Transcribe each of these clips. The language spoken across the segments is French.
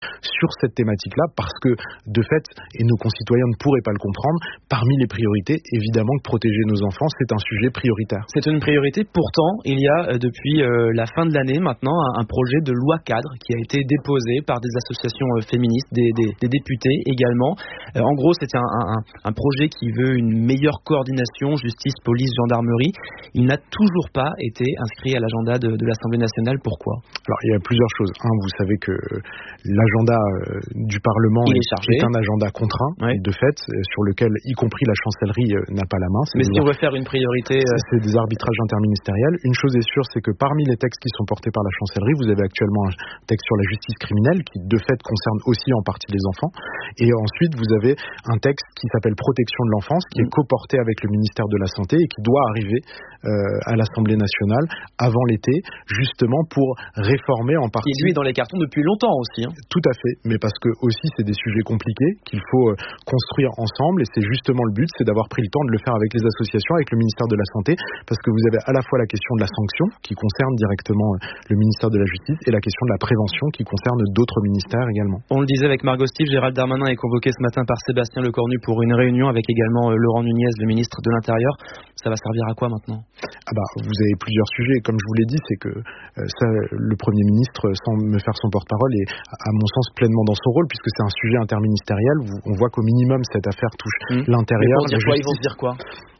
sur cette thématique-là, parce que, de fait, et nos concitoyens ne pourraient pas le comprendre, parmi les priorités, évidemment que protéger nos enfants, c'est un sujet prioritaire. C'est une priorité, pourtant, il y a depuis la fin de l'année maintenant un projet de loi cadre qui a été déposé par des associations féministes, des députés également. En gros, c'est un projet qui veut une meilleure coordination, justice, police, gendarmerie. Il n'a toujours pas été inscrit à l'agenda de l'Assemblée nationale. Pourquoi ? Alors, il y a plusieurs choses. Vous savez que l'agenda du Parlement est un agenda contraint, de fait, sur lequel, y compris la chancellerie, n'a pas la main. Mais si on veut faire une priorité... C'est des arbitrages interministériels. Une chose est sûre, c'est que parmi les textes qui sont portés par la chancellerie, vous avez actuellement un texte sur la justice criminelle qui, de fait, concerne aussi en partie les enfants. Et ensuite, vous avez un texte qui s'appelle Protection de l'enfance, qui est coporté avec le ministère de la Santé et qui doit arriver à l'Assemblée nationale avant l'été, justement pour réformer en partie... Qui lui est dans les cartons depuis longtemps aussi. Tout à fait, mais parce que aussi c'est des sujets compliqués qu'il faut construire ensemble, et c'est justement le but, c'est d'avoir pris le temps de le faire avec les associations, avec le ministère de la Santé, parce que vous avez à la fois la question de la sanction qui concerne directement le ministère de la Justice et la question de la prévention qui concerne d'autres ministères également. On le disait avec Margot Steve, Gérald Darmanin est convoqué ce matin par Sébastien Lecornu pour une réunion avec également Laurent Nunez, le ministre de l'Intérieur. Ça va servir à quoi maintenant ? Vous avez plusieurs sujets. Comme je vous l'ai dit, c'est que le Premier ministre, sans me faire son porte-parole, est à mon sens pleinement dans son rôle, puisque c'est un sujet interministériel. On voit qu'au minimum cette affaire touche l'intérieur. Mais pour dire quoi, ils vont se dire quoi ?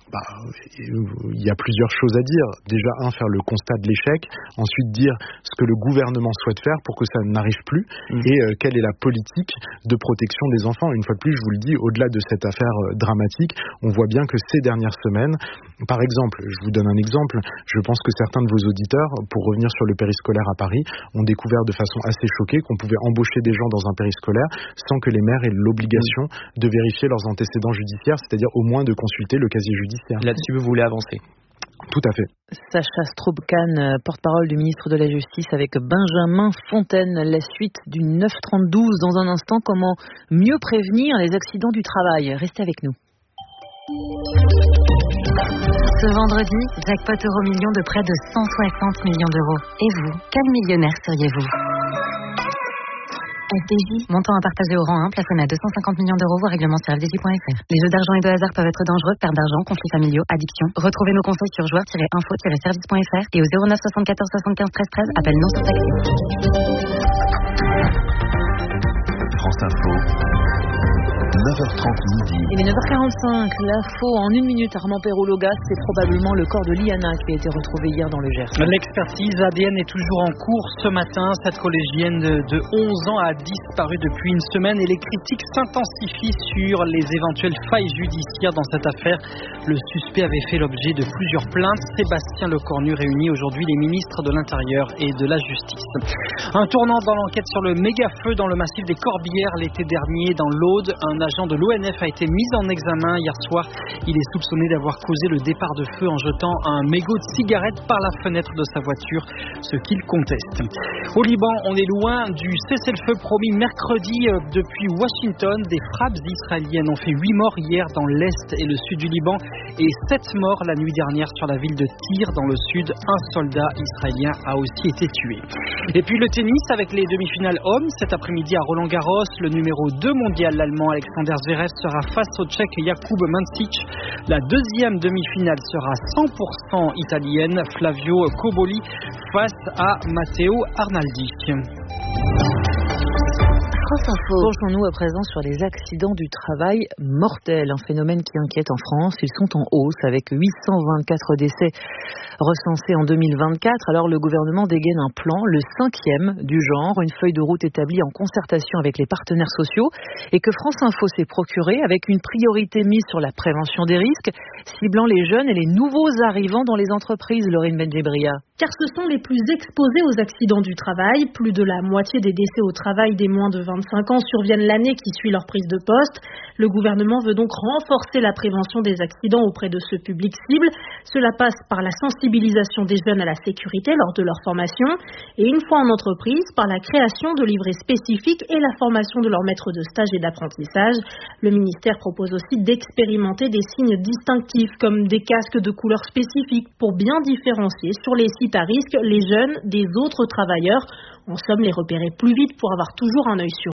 Il y a plusieurs choses à dire. Déjà, faire le constat de l'échec. Ensuite, dire ce que le gouvernement souhaite faire pour que ça n'arrive plus. Et quelle est la politique de protection des enfants. Une fois de plus, je vous le dis, au-delà de cette affaire dramatique, on voit bien que ces dernières semaines, par exemple, je vous donne un exemple, je pense que certains de vos auditeurs, pour revenir sur le périscolaire à Paris, ont découvert de façon assez choquée qu'on pouvait embaucher des gens dans un périscolaire sans que les maires aient l'obligation de vérifier leurs antécédents judiciaires, c'est-à-dire au moins de consulter le casier judiciaire. Là-dessus, vous voulez avancer ? Tout à fait. Sacha Straume-Kahn, porte-parole du ministre de la Justice, avec Benjamin Fontaine. La suite du 9-32 dans un instant. Comment mieux prévenir les accidents du travail ? Restez avec nous. Ce vendredi, jackpot Euromillions de près de 160 millions d'euros. Et vous, quel millionnaire seriez-vous ? FDJ, montant à partager au rang 1, plafonné à 250 millions d'euros, voire règlement sur fdj.fr. Les jeux d'argent et de hasard peuvent être dangereux, perte d'argent, conflits familiaux, addiction. Retrouvez nos conseils sur joueurs-info-service.fr et au 09 74 75 13 13, appel non surtaxé. France Info, 9h30 midi. Il est 9h45, l'info en 1 minute. Armand Perrault-Logas, c'est probablement le corps de Liana qui a été retrouvé hier dans le Gers. L'expertise ADN est toujours en cours ce matin. Cette collégienne de 11 ans a disparu depuis une semaine et les critiques s'intensifient sur les éventuelles failles judiciaires dans cette affaire. Le suspect avait fait l'objet de plusieurs plaintes. Sébastien Lecornu réunit aujourd'hui les ministres de l'Intérieur et de la Justice. Un tournant dans l'enquête sur le méga-feu dans le massif des Corbières l'été dernier dans l'Aude. Un agent de l'ONF a été mis en examen hier soir. Il est soupçonné d'avoir causé le départ de feu en jetant un mégot de cigarette par la fenêtre de sa voiture, ce qu'il conteste. Au Liban, on est loin du cessez-le-feu promis mercredi depuis Washington. Des frappes israéliennes ont fait 8 morts hier dans l'est et le sud du Liban et 7 morts la nuit dernière sur la ville de Tyr dans le sud. Un soldat israélien a aussi été tué. Et puis le tennis avec les demi-finales hommes. Cet après-midi à Roland-Garros, le numéro 2 mondial, l'allemand Alexander Zverev sera face au Tchèque Jakub Mancic. La deuxième demi-finale sera 100% italienne, Flavio Cobolli face à Matteo Arnaldi. Penchons-nous à présent sur les accidents du travail mortels, un phénomène qui inquiète en France. Ils sont en hausse avec 824 décès recensés en 2024. Alors le gouvernement dégaine un plan, le 5e du genre, une feuille de route établie en concertation avec les partenaires sociaux et que France Info s'est procuré avec une priorité mise sur la prévention des risques, ciblant les jeunes et les nouveaux arrivants dans les entreprises, Laurine Benjibria. Car ce sont les plus exposés aux accidents du travail. Plus de la moitié des décès au travail des moins de 25 ans surviennent l'année qui suit leur prise de poste. Le gouvernement veut donc renforcer la prévention des accidents auprès de ce public cible. Cela passe par la sensibilisation des jeunes à la sécurité lors de leur formation et une fois en entreprise, par la création de livrets spécifiques et la formation de leurs maîtres de stage et d'apprentissage. Le ministère propose aussi d'expérimenter des signes distinctifs comme des casques de couleur spécifique pour bien différencier sur les sites à risque les jeunes des autres travailleurs. En somme, les repérer plus vite pour avoir toujours un œil sur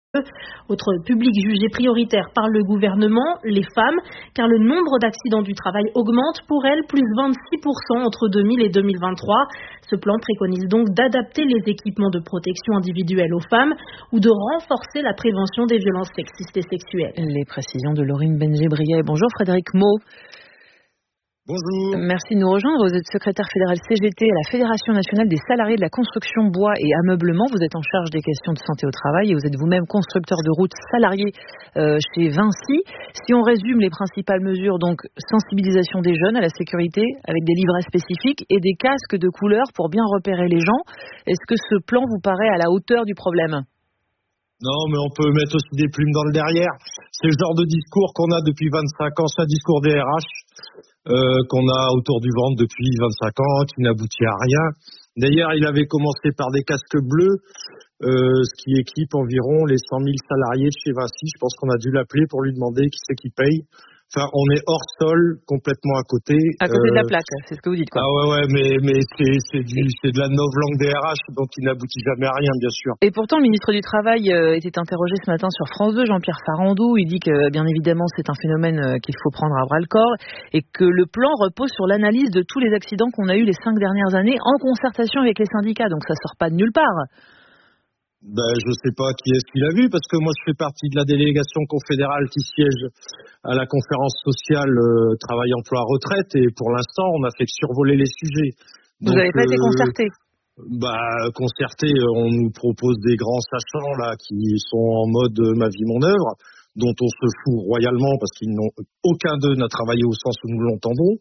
Autre public jugé prioritaire par le gouvernement, les femmes, car le nombre d'accidents du travail augmente pour elles, plus 26% entre 2000 et 2023. Ce plan préconise donc d'adapter les équipements de protection individuelle aux femmes ou de renforcer la prévention des violences sexistes et sexuelles. Les précisions de Laurine Benjebriet. Bonjour Frédéric Maud. Bonjour. Merci de nous rejoindre. Vous êtes secrétaire fédéral CGT à la Fédération nationale des salariés de la construction bois et ameublement. Vous êtes en charge des questions de santé au travail et vous êtes vous-même constructeur de routes salarié chez Vinci. Si on résume les principales mesures, donc sensibilisation des jeunes à la sécurité avec des livrets spécifiques et des casques de couleur pour bien repérer les gens. Est-ce que ce plan vous paraît à la hauteur du problème ? Non, mais on peut mettre aussi des plumes dans le derrière. C'est le genre de discours qu'on a depuis 25 ans, c'est un discours des RH qu'on a autour du ventre depuis 25 ans, qui n'aboutit à rien. D'ailleurs, il avait commencé par des casques bleus, ce qui équipe environ les 100 000 salariés de chez Vinci. Je pense qu'on a dû l'appeler pour lui demander qui c'est qui paye. Enfin, on est hors sol, complètement à côté. À côté de la plaque, c'est ce que vous dites, quoi. Ah ouais, mais c'est de la novlangue des RH, donc il n'aboutit jamais à rien, bien sûr. Et pourtant, le ministre du Travail était interrogé ce matin sur France 2, Jean-Pierre Farandou. Il dit que, bien évidemment, c'est un phénomène qu'il faut prendre à bras-le-corps et que le plan repose sur l'analyse de tous les accidents qu'on a eus les 5 dernières années en concertation avec les syndicats. Donc ça sort pas de nulle part. Ben, je sais pas qui est-ce qui l'a vu, parce que moi je fais partie de la délégation confédérale qui siège à la conférence sociale travail, emploi, retraite, et pour l'instant on a fait que survoler les sujets. Vous n'avez pas été concerté? Concerté, on nous propose des grands sachants là qui sont en mode ma vie, mon œuvre, dont on se fout royalement parce qu'ils n'ont aucun d'eux n'a travaillé au sens où nous l'entendons.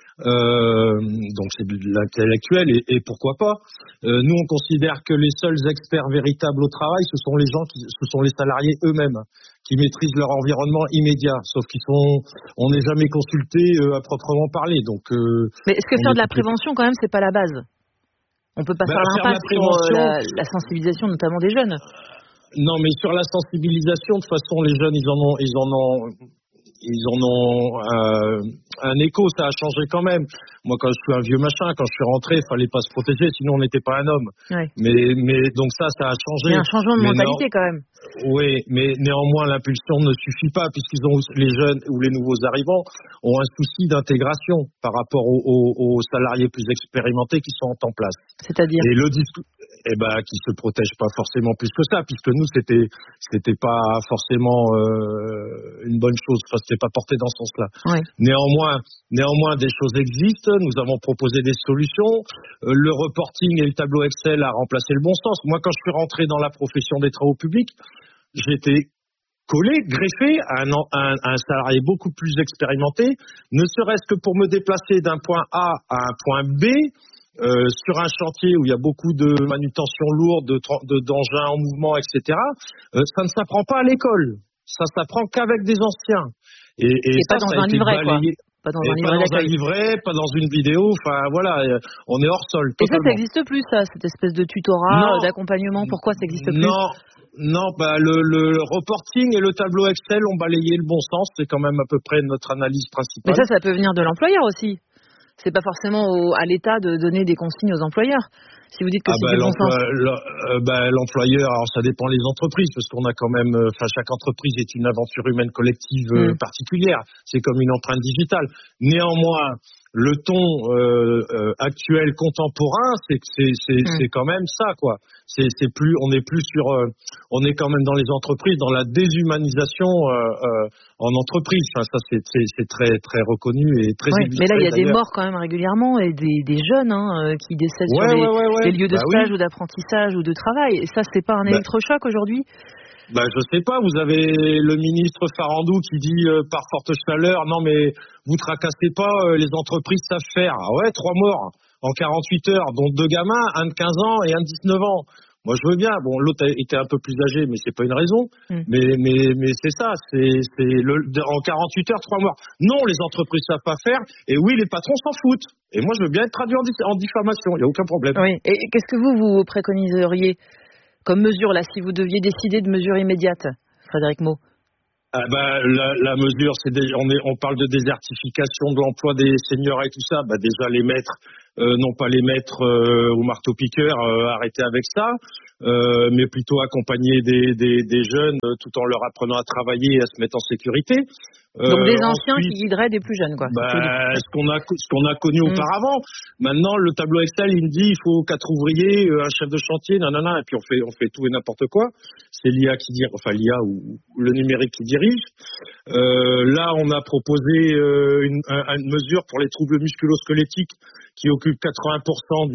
Donc c'est de l'intellectuel et pourquoi pas. Nous on considère que les seuls experts véritables au travail, ce sont les salariés eux-mêmes qui maîtrisent leur environnement immédiat. Sauf on n'est jamais consulté à proprement parler. Donc. Mais est-ce que faire de la prévention quand même c'est pas la base? On peut pas faire l'impasse sur la sensibilisation notamment des jeunes. Non, mais sur la sensibilisation, de toute façon, les jeunes, ils en ont un écho, ça a changé quand même. Moi, quand je suis un vieux machin, quand je suis rentré, il fallait pas se protéger, sinon on n'était pas un homme. Ouais. Mais donc ça a changé. Il y a un changement de mentalité quand même. Oui, mais néanmoins, l'impulsion ne suffit pas, les jeunes ou les nouveaux arrivants ont un souci d'intégration par rapport aux salariés plus expérimentés qui sont en place. C'est-à-dire? Et le discours, qui se protègent pas forcément plus que ça, puisque nous, c'était pas forcément une bonne chose. Enfin, c'était pas porté dans ce sens-là. Oui. Néanmoins, des choses existent. Nous avons proposé des solutions. Le reporting et le tableau Excel a remplacé le bon sens. Moi, quand je suis rentré dans la profession des travaux publics, j'étais greffé à un salarié beaucoup plus expérimenté, ne serait-ce que pour me déplacer d'un point A à un point B, sur un chantier où il y a beaucoup de manutention lourde, d'engins en mouvement, etc. Ça ne s'apprend pas à l'école. Ça s'apprend qu'avec des anciens. Et pas dans un livret, quoi. Pas dans un livret, pas dans une vidéo, enfin voilà, on est hors sol. Et ça n'existe plus, ça, cette espèce de tutorat, d'accompagnement, pourquoi ça n'existe plus? Non, le reporting et le tableau Excel ont balayé le bon sens, c'est quand même à peu près notre analyse principale. Mais ça peut venir de l'employeur aussi. C'est pas forcément à l'État de donner des consignes aux employeurs. Si vous dites que c'est du bon sens. L'employeur, alors ça dépend des entreprises, parce qu'on a quand même, chaque entreprise est une aventure humaine collective particulière. C'est comme une empreinte digitale. Néanmoins, le ton actuel contemporain, c'est quand même ça, quoi. On est quand même dans les entreprises, dans la déshumanisation en entreprise. Enfin, ça c'est très très reconnu et très illustré. Mais là, il y a des morts quand même régulièrement et des jeunes qui décèdent sur les lieux de stage ou d'apprentissage ou de travail. Et ça, c'est pas un électrochoc aujourd'hui? Je sais pas, vous avez le ministre Farandou qui dit par forte chaleur, non mais vous tracassez pas, les entreprises savent faire. Ah ouais, 3 morts en 48 heures, dont 2 gamins, un de 15 ans et un de 19 ans. Moi je veux bien, bon l'autre était un peu plus âgé, mais c'est pas une raison. Mais c'est ça, en 48 heures, 3 morts. Non, les entreprises savent pas faire, et oui, les patrons s'en foutent. Et moi je veux bien être traduit en diffamation, il n'y a aucun problème. Oui. Et qu'est-ce que vous préconiseriez comme mesure, là, si vous deviez décider de mesures immédiates, Frédéric Maud? La mesure, on parle de désertification de l'emploi des seniors et tout ça. Déjà les mettre, non pas les mettre au marteau-piqueur, arrêter avec ça. mais plutôt accompagner des jeunes tout en leur apprenant à travailler et à se mettre en sécurité. Donc des anciens qui guideraient des plus jeunes, quoi. Ce qu'on a connu auparavant. Maintenant, le tableau Excel, il me dit il faut 4 ouvriers, un chef de chantier, nanana, et puis on fait tout et n'importe quoi. C'est l'IA l'IA ou le numérique qui dirige. Là, on a proposé une mesure pour les troubles musculo-squelettiques qui occupe 80%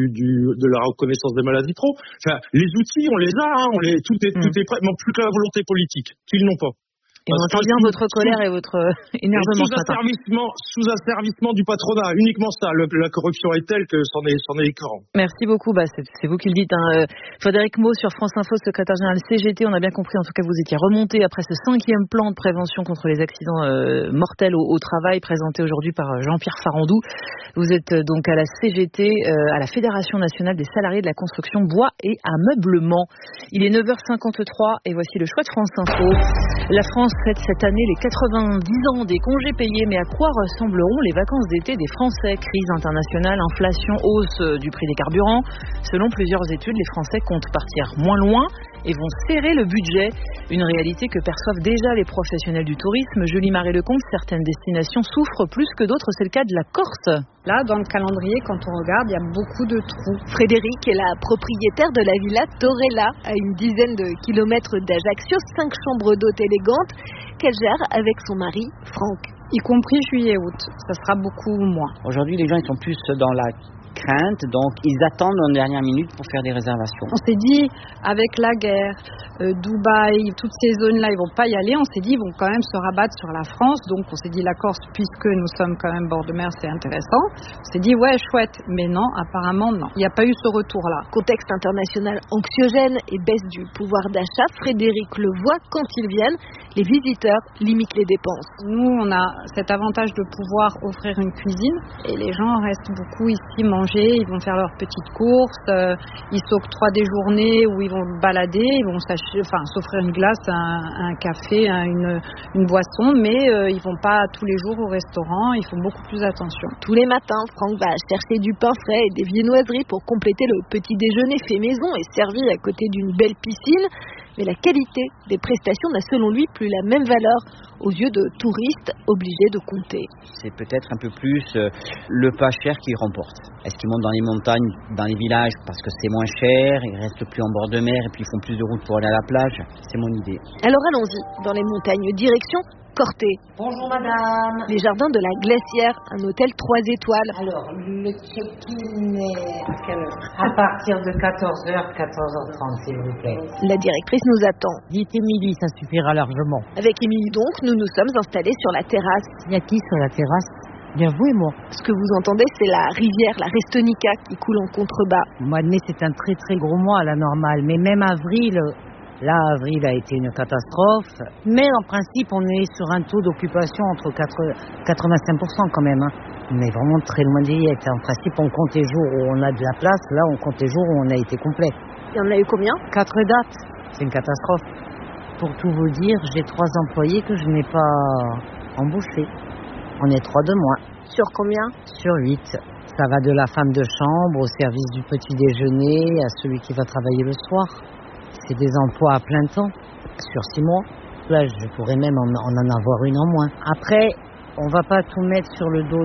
de la reconnaissance des maladies pro. Enfin, les outils, on les a, tout est prêt, mais plus que la volonté politique, qu'ils n'ont pas. Et on entend bien votre colère et votre énervement ce matin. Sous-asservissement du patronat, uniquement ça. La corruption est telle que c'en est écœurant. Merci beaucoup. C'est vous qui le dites. Frédéric Maux sur France Info, secrétaire général CGT. On a bien compris, en tout cas, vous étiez remonté après ce 5e plan de prévention contre les accidents mortels au travail, présenté aujourd'hui par Jean-Pierre Farandou. Vous êtes donc à la CGT, à la Fédération nationale des salariés de la construction, bois et ameublement. Il est 9h53 et voici le choix de France Info. La France fête cette année les 90 ans des congés payés, mais à quoi ressembleront les vacances d'été des Français? Crise internationale, inflation, hausse du prix des carburants. Selon plusieurs études, les Français comptent partir moins loin et vont serrer le budget. Une réalité que perçoivent déjà les professionnels du tourisme. Julie Marie-Lecomte, certaines destinations souffrent plus que d'autres. C'est le cas de la Corse. Là, dans le calendrier, quand on regarde, il y a beaucoup de trous. Frédéric est la propriétaire de la villa Torella, à une dizaine de kilomètres d'Ajaccio, 5 chambres d'hôtes élégantes qu'elle gère avec son mari, Franck. Y compris juillet-août, ça sera beaucoup moins. Aujourd'hui, les gens ils sont plus dans la crainte, donc ils attendent en dernière minute pour faire des réservations. On s'est dit, avec la guerre, Dubaï, toutes ces zones-là, ils vont pas y aller. On s'est dit, ils vont quand même se rabattre sur la France. Donc on s'est dit, la Corse, puisque nous sommes quand même bord de mer, c'est intéressant. On s'est dit, ouais, chouette. Mais non, apparemment, non. Il n'y a pas eu ce retour-là. Contexte international anxiogène et baisse du pouvoir d'achat. Frédéric le voit quand ils viennent. Les visiteurs limitent les dépenses. Nous, on a cet avantage de pouvoir offrir une cuisine. Et les gens restent beaucoup ici manger. Ils vont faire leurs petites courses. Ils s'octroient des journées où ils vont balader. Ils vont s'offrir une glace, un café, une boisson, mais ils vont pas tous les jours au restaurant, ils font beaucoup plus attention. Tous les matins, Franck va chercher du pain frais et des viennoiseries pour compléter le petit déjeuner fait maison et servi à côté d'une belle piscine. Mais la qualité des prestations n'a selon lui plus la même valeur aux yeux de touristes obligés de compter. C'est peut-être un peu plus le pas cher qui remporte. Est-ce qu'ils montent dans les montagnes, dans les villages parce que c'est moins cher, ils restent plus en bord de mer et puis ils font plus de route pour aller à la plage? C'est mon idée. Alors allons-y, dans les montagnes, direction Corté. Bonjour madame. Les jardins de la Glacière, un hôtel 3 étoiles. Alors, le check-in est à quelle heure? À partir de 14h, 14h30 s'il vous plaît. La directrice nous attend. Dites Émilie, ça suffira largement. Avec Émilie donc, nous nous sommes installés sur la terrasse. Y a qui sur la terrasse? Bien vous et moi. Ce que vous entendez, c'est la rivière, la Restonica, qui coule en contrebas. Le mois de mai, c'est un très très gros mois à la normale, mais même avril... Là, avril a été une catastrophe, mais en principe, on est sur un taux d'occupation entre 85% quand même. On est vraiment très loin des rillettes. En principe, on compte les jours où on a de la place, là, on compte les jours où on a été complet. Il y en a eu combien? 4 dates, c'est une catastrophe. Pour tout vous dire, j'ai 3 employés que je n'ai pas embauchés. On est 3 de moins. Sur combien? Sur 8. Ça va de la femme de chambre au service du petit déjeuner à celui qui va travailler le soir. C'est des emplois à plein temps, sur 6 mois. Là, je pourrais même en avoir une en moins. Après, on va pas tout mettre sur le dos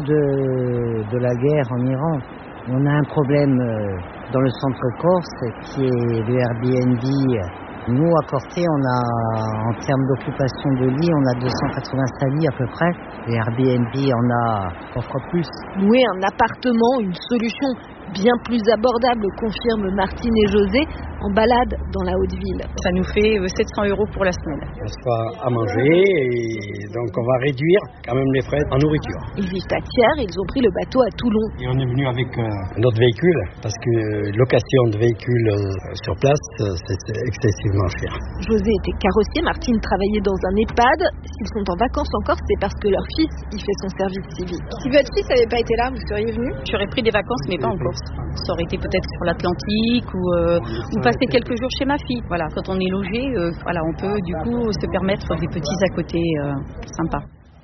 de la guerre en Iran. On a un problème dans le centre corse qui est le Airbnb. Nous, à Corté, on a, en termes d'occupation de lits, on a 285 lits à peu près. Le Airbnb en a 3 fois plus. Louer un appartement, une solution bien plus abordable, confirment Martine et José, en balade dans la Haute-Ville. Ça nous fait 700 € pour la semaine. On se fait à manger et donc on va réduire quand même les frais en nourriture. Ils vivent à Thiers, ils ont pris le bateau à Toulon. Et on est venu avec notre véhicule parce que location de véhicule sur place, c'est excessivement cher. José était carrossier, Martine travaillait dans un EHPAD. S'ils sont en vacances encore, c'est parce que leur fils y fait son service civique. Si votre fils n'avait pas été là, vous seriez venu? J'aurais pris des vacances, mais pas en Corse. Ça aurait été peut-être sur l'Atlantique ou passer quelques jours chez ma fille. Voilà, quand on est logé, on peut du coup se permettre des petits à côté sympas.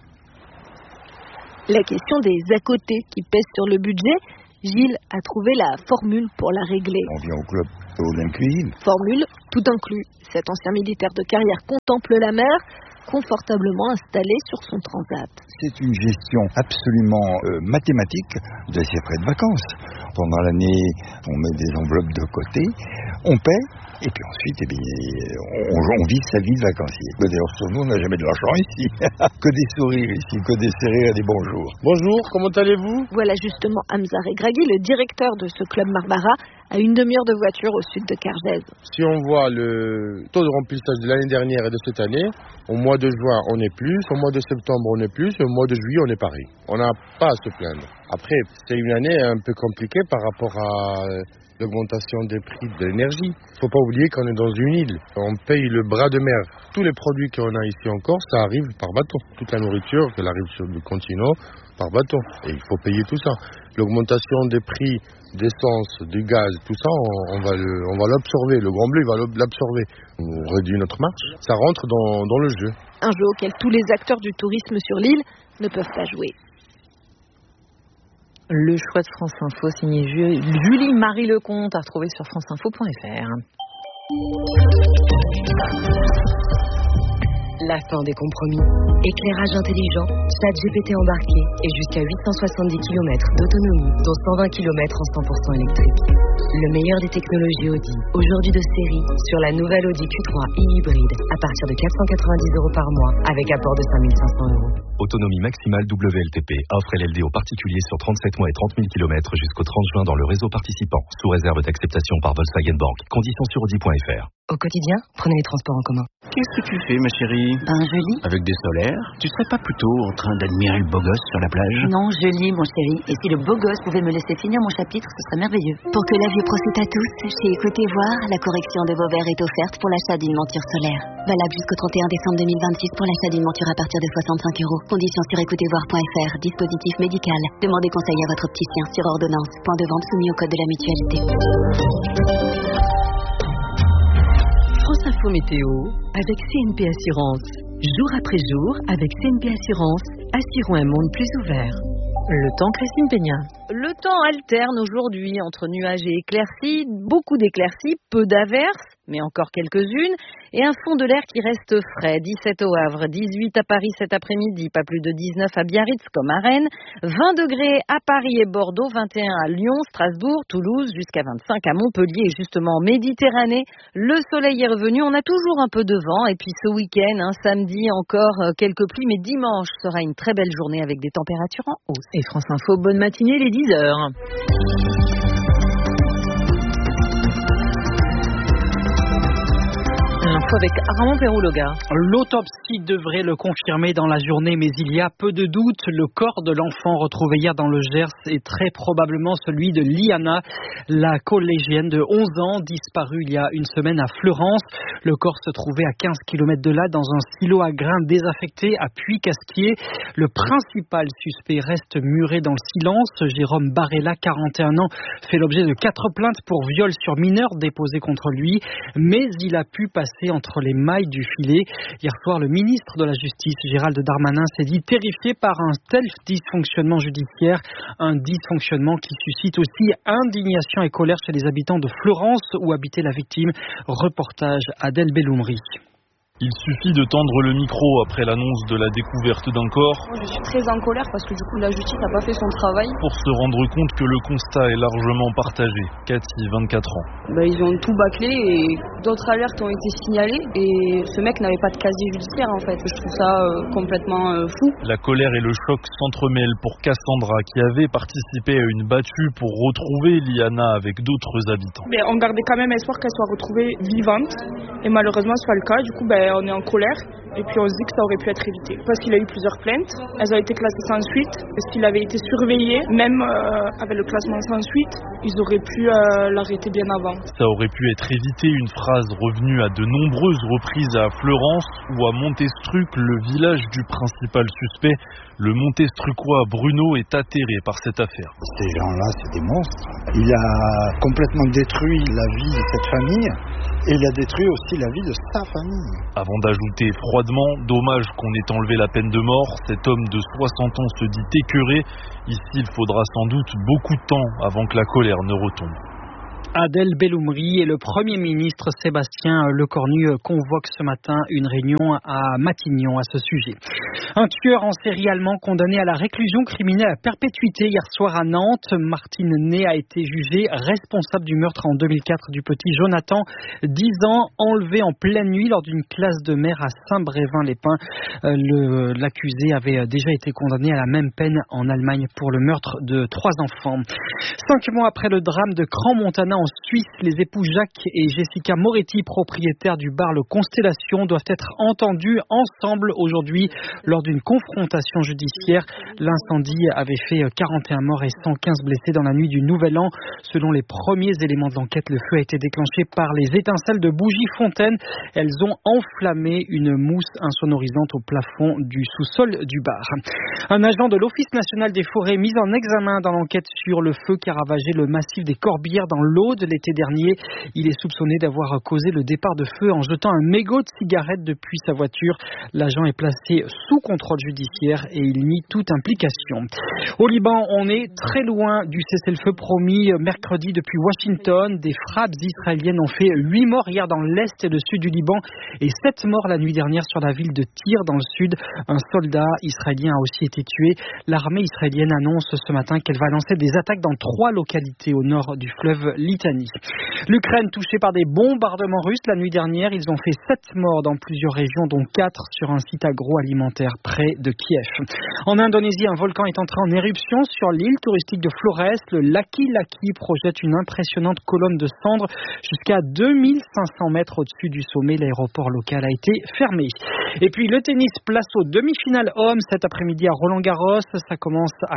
La question des à côté qui pèsent sur le budget, Gilles a trouvé la formule pour la régler. On vient au club ou d'une cuisine. Formule tout inclus. Cet ancien militaire de carrière contemple la mer, confortablement installé sur son transat. C'est une gestion absolument mathématique de ses frais de vacances. Pendant l'année, on met des enveloppes de côté, on paie, et puis ensuite, on vit sa vie de vacancier. D'ailleurs, sur nous, on n'a jamais de l'argent ici. Que des sourires ici, que des sourires et des bonjours. Bonjour, comment allez-vous? Voilà justement Hamza Regragui, le directeur de ce club Marbara, à une demi-heure de voiture au sud de Cargèse. Si on voit le taux de remplissage de l'année dernière et de cette année, au mois de juin, on est plus, au mois de septembre, on est plus, au mois de juillet, on est pareil. On n'a pas à se plaindre. Après, c'est une année un peu compliquée par rapport à l'augmentation des prix de l'énergie. Il ne faut pas oublier qu'on est dans une île. On paye le bras de mer. Tous les produits qu'on a ici en Corse, ça arrive par bateau. Toute la nourriture, elle arrive sur le continent par bateau. Et il faut payer tout ça. L'augmentation des prix d'essence, du gaz, tout ça, on va l'absorber. Le Grand Bleu va l'absorber. On réduit notre marge. Ça rentre dans le jeu. Un jeu auquel tous les acteurs du tourisme sur l'île ne peuvent pas jouer. Le choix de France Info, signé Julie-Marie Lecomte, à retrouver sur franceinfo.fr. La fin des compromis. Éclairage intelligent, ChatGPT embarqué et jusqu'à 870 km d'autonomie, dont 120 km en 100% électrique. Le meilleur des technologies Audi, aujourd'hui de série, sur la nouvelle Audi Q3 e-hybride, à partir de 490 € par mois, avec apport de 5 500 €. Autonomie maximale WLTP. Offre LLD aux particuliers sur 37 mois et 30 000 km jusqu'au 30 juin dans le réseau participant, sous réserve d'acceptation par Volkswagen Bank. Conditions sur Audi.fr. Au quotidien, prenez les transports en commun. Qu'est-ce que tu fais, ma chérie? Je lis. Avec des solaires? Tu serais pas plutôt en train d'admirer le beau gosse sur la plage? Non, je lis, mon chéri. Et si le beau gosse pouvait me laisser finir mon chapitre, ce serait merveilleux. Pour que la vie profite à tous, chez Écoutez Voir, la correction de vos verres est offerte pour l'achat d'une monture solaire. Valable jusqu'au 31 décembre 2026 pour l'achat d'une monture à partir de 65 €. Conditions sur écoutezvoir.fr. Dispositif médical. Demandez conseil à votre opticien sur ordonnance. Point de vente soumis au code de la mutualité. France Info Météo avec CNP Assurance. Jour après jour, avec CNP Assurance, assurons un monde plus ouvert. Le temps, Christine Peña. Le temps alterne aujourd'hui entre nuages et éclaircies, beaucoup d'éclaircies, peu d'averses, mais encore quelques-unes, et un fond de l'air qui reste frais. 17 au Havre, 18 à Paris cet après-midi, pas plus de 19 à Biarritz comme à Rennes, 20 degrés à Paris et Bordeaux, 21 à Lyon, Strasbourg, Toulouse, jusqu'à 25 à Montpellier, et justement Méditerranée. Le soleil est revenu, on a toujours un peu de vent, et puis ce week-end, samedi encore quelques pluies, mais dimanche sera une très belle journée avec des températures en hausse. Et France Info, bonne matinée, les 10h. L'info avec Armand Perroux-Loga. L'autopsie devrait le confirmer dans la journée, mais il y a peu de doute. Le corps de l'enfant retrouvé hier dans le Gers est très probablement celui de Liana, la collégienne de 11 ans, disparue il y a une semaine à Fleurance. Le corps se trouvait à 15 km de là, dans un silo à grains désaffecté à Puy-Casquier. Le principal suspect reste muré dans le silence. Jérôme Barella, 41 ans, fait l'objet de 4 plaintes pour viol sur mineur déposées contre lui, mais il a pu passer entre les mailles du filet. Hier soir, le ministre de la Justice, Gérald Darmanin, s'est dit terrifié par un tel dysfonctionnement judiciaire, un dysfonctionnement qui suscite aussi indignation et colère chez les habitants de Fleurance où habitait la victime. Reportage Adèle Belloumri. Il suffit de tendre le micro après l'annonce de la découverte d'un corps. Je suis très en colère parce que du coup la justice n'a pas fait son travail. Pour se rendre compte que le constat est largement partagé. Cathy, 24 ans. Ils ont tout bâclé et d'autres alertes ont été signalées et ce mec n'avait pas de casier judiciaire en fait. Je trouve ça complètement fou. La colère et le choc s'entremêlent pour Cassandra qui avait participé à une battue pour retrouver Liana avec d'autres habitants. On gardait quand même espoir qu'elle soit retrouvée vivante et malheureusement c'est pas le cas. Du coup on est en colère et puis on se dit que ça aurait pu être évité. Parce qu'il a eu plusieurs plaintes, elles ont été classées sans suite. Parce qu'il avait été surveillé, même avec le classement sans suite, ils auraient pu l'arrêter bien avant. Ça aurait pu être évité, une phrase revenue à de nombreuses reprises à Fleurance ou à Montestruc, le village du principal suspect. Le Montestrucois Bruno est atterré par cette affaire. Ces gens-là, c'est des monstres. Il a complètement détruit la vie de cette famille et il a détruit aussi la vie de sa famille. Avant d'ajouter froidement, dommage qu'on ait enlevé la peine de mort, cet homme de 60 ans se dit écœuré. Ici, il faudra sans doute beaucoup de temps avant que la colère ne retombe. Adel Belloumri et le Premier ministre Sébastien Lecornu convoquent ce matin une réunion à Matignon à ce sujet. Un tueur en série allemand condamné à la réclusion criminelle à perpétuité hier soir à Nantes. Martin Ney a été jugé responsable du meurtre en 2004 du petit Jonathan, 10 ans, enlevé en pleine nuit lors d'une classe de mer à Saint-Brévin-les-Pins. L'accusé avait déjà été condamné à la même peine en Allemagne pour le meurtre de 3 enfants. 5 mois après le drame de Crans-Montana en Suisse, les époux Jacques et Jessica Moretti, propriétaires du bar Le Constellation, doivent être entendus ensemble aujourd'hui lors d'une confrontation judiciaire. L'incendie avait fait 41 morts et 115 blessés dans la nuit du Nouvel An. Selon les premiers éléments de l'enquête, le feu a été déclenché par les étincelles de bougies fontaines. Elles ont enflammé une mousse insonorisante au plafond du sous-sol du bar. Un agent de l'Office national des forêts mis en examen dans l'enquête sur le feu qui a ravagé le massif des Corbières dans l'Aude l'été dernier. Il est soupçonné d'avoir causé le départ de feu en jetant un mégot de cigarette depuis sa voiture. L'agent est placé sous contrôle judiciaire et il nie toute implication. Au Liban, on est très loin du cessez-le-feu promis mercredi depuis Washington. Des frappes israéliennes ont fait 8 morts hier dans l'est et le sud du Liban et 7 morts la nuit dernière sur la ville de Tyr dans le sud. Un soldat israélien a aussi été tué. L'armée israélienne annonce ce matin qu'elle va lancer des attaques dans 3 localités au nord du fleuve Litanie. L'Ukraine touchée par des bombardements russes la nuit dernière. Ils ont fait 7 morts dans plusieurs régions, dont 4 sur un site agroalimentaire près de Kiev. En Indonésie, un volcan est entré en éruption sur l'île touristique de Flores. Le Laki Laki projette une impressionnante colonne de cendres jusqu'à 2500 mètres au-dessus du sommet. L'aéroport local a été fermé. Et puis le tennis, place aux demi-finales hommes cet après-midi à Roland-Garros. Ça commence à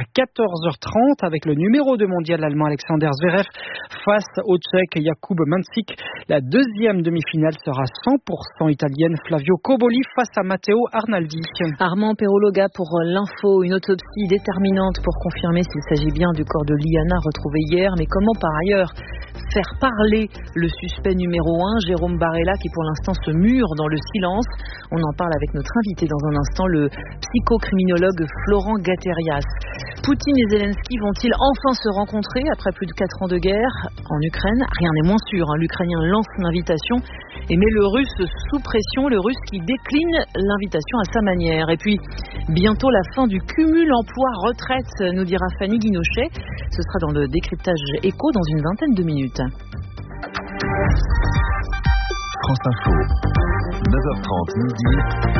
14h30 avec le numéro 2 mondial allemand Alexander Zverev face au Tchèque Jakub Mansik. La deuxième demi-finale sera 100% italienne. Flavio Coboli face à Matteo Arnaldi. Armand Perologa pour l'info. Une autopsie déterminante pour confirmer s'il s'agit bien du corps de Liana retrouvé hier. Mais comment par ailleurs faire parler le suspect numéro 1, Jérôme Barella, qui pour l'instant se mure dans le silence? On en parle avec notre invité dans un instant, le psychocriminologue Florent Gaterias. Poutine et Zelensky vont-ils enfin se rencontrer après plus de 4 ans de guerre en Ukraine? Rien n'est moins sûr. L'Ukrainien lance l'invitation et met le Russe sous pression, le Russe qui décline l'invitation à sa manière. Et puis, bientôt la fin du cumul emploi-retraite, nous dira Fanny Guinochet. Ce sera dans le décryptage écho dans une vingtaine de minutes. France Info, 9h30 midi,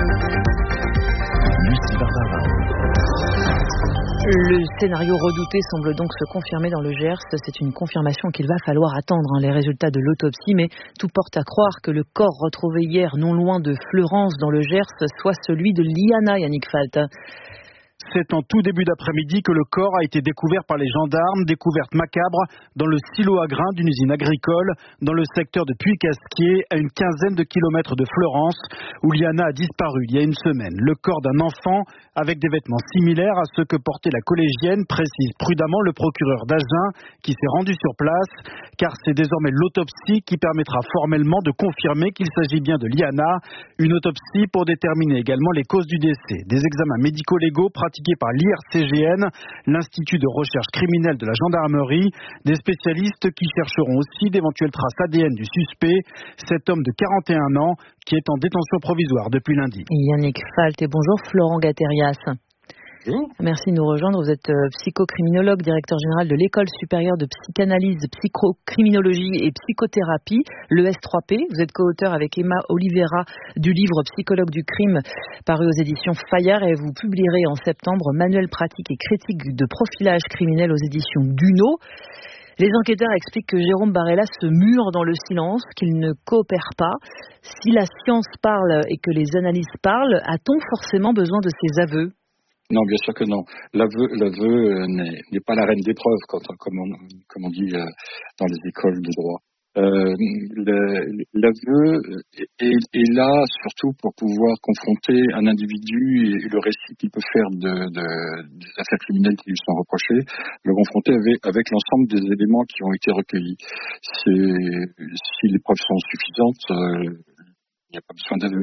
Lucie Barbara. Le scénario redouté semble donc se confirmer dans le Gers. C'est une confirmation qu'il va falloir attendre les résultats de l'autopsie, mais tout porte à croire que le corps retrouvé hier non loin de Fleurance dans le Gers soit celui de Liana, Yannick Falt. C'est en tout début d'après-midi que le corps a été découvert par les gendarmes, découverte macabre dans le silo à grains d'une usine agricole, dans le secteur de Puy-Casquier, à une quinzaine de kilomètres de Fleurance, où Liana a disparu il y a une semaine. Le corps d'un enfant avec des vêtements similaires à ceux que portait la collégienne, précise prudemment le procureur d'Agen, qui s'est rendu sur place, car c'est désormais l'autopsie qui permettra formellement de confirmer qu'il s'agit bien de Liana. Une autopsie pour déterminer également les causes du décès. Des examens médico-légaux pratiqué par l'IRCGN, l'Institut de recherche criminelle de la gendarmerie, des spécialistes qui chercheront aussi d'éventuelles traces ADN du suspect, cet homme de 41 ans qui est en détention provisoire depuis lundi. Yannick Falt et bonjour Florent Gaterias. Merci de nous rejoindre. Vous êtes psychocriminologue, directeur général de l'École supérieure de psychanalyse, psychocriminologie et psychothérapie, l'ES3P. Vous êtes co-auteur avec Emma Oliveira du livre Psychologue du crime, paru aux éditions Fayard, et vous publierez en septembre Manuel pratique et critique de profilage criminel aux éditions Duno. Les enquêteurs expliquent que Jérôme Barella se mure dans le silence, qu'il ne coopère pas. Si la science parle et que les analyses parlent, a-t-on forcément besoin de ces aveux ? Non, bien sûr que non. L'aveu n'est pas la reine des preuves, comme on dit dans les écoles de droit. L'aveu est là surtout pour pouvoir confronter un individu et le récit qu'il peut faire des affaires criminelles qui lui sont reprochées, le confronter avec l'ensemble des éléments qui ont été recueillis. Si les preuves sont suffisantes, il n'y a pas besoin d'aveu.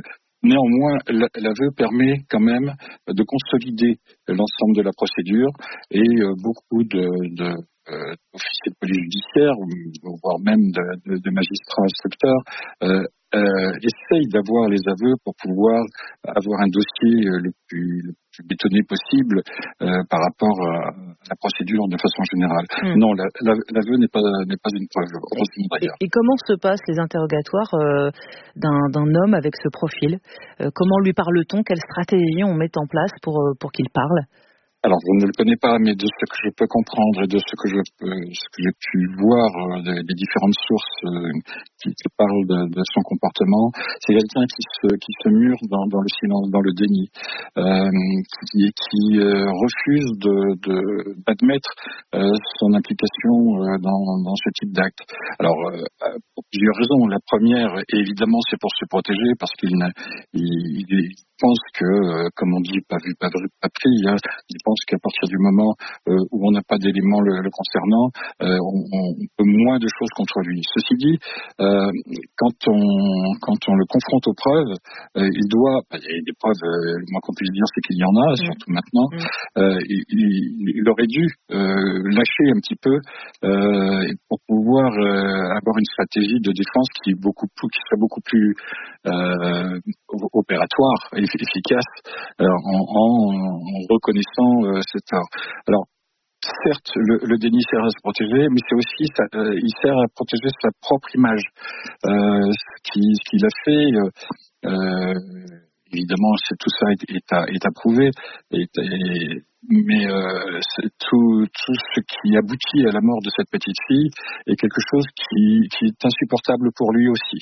Néanmoins, l'aveu permet quand même de consolider l'ensemble de la procédure et beaucoup d'officiers de police judiciaire, voire même de magistrats instructeurs, essayent d'avoir les aveux pour pouvoir avoir un dossier le plus bétonné possible par rapport à la procédure de façon générale. Non, l'aveu n'est pas une preuve, heureusement d'ailleurs. Et comment se passent les interrogatoires d'un homme avec ce profil ? Comment lui parle-t-on ? Quelle stratégie on met en place pour qu'il parle ? Alors, je ne le connais pas, mais de ce que je peux comprendre et de ce que j'ai pu voir des différentes sources qui parlent de son comportement, c'est quelqu'un qui se mure dans le silence, dans le déni, qui refuse d'admettre son implication dans ce type d'acte. Alors, pour plusieurs raisons. La première, évidemment, c'est pour se protéger, parce qu'il pense que, comme on dit, pas vu, pas pris, hein, il pense qu'à partir du moment où on n'a pas d'éléments le concernant, on peut moins de choses contre lui. Ceci dit, quand on le confronte aux preuves, il y a des preuves, le moins qu'on puisse dire, c'est qu'il y en a, surtout maintenant. Il aurait dû lâcher un petit peu pour pouvoir avoir une stratégie de défense qui serait beaucoup plus opératoire et efficace en reconnaissant cet tort. Alors, certes, le déni sert à se protéger, mais c'est aussi il sert à protéger sa propre image. Ce qu'il a fait, évidemment, tout ça est approuvé, mais c'est tout ce qui aboutit à la mort de cette petite fille est quelque chose qui est insupportable pour lui aussi.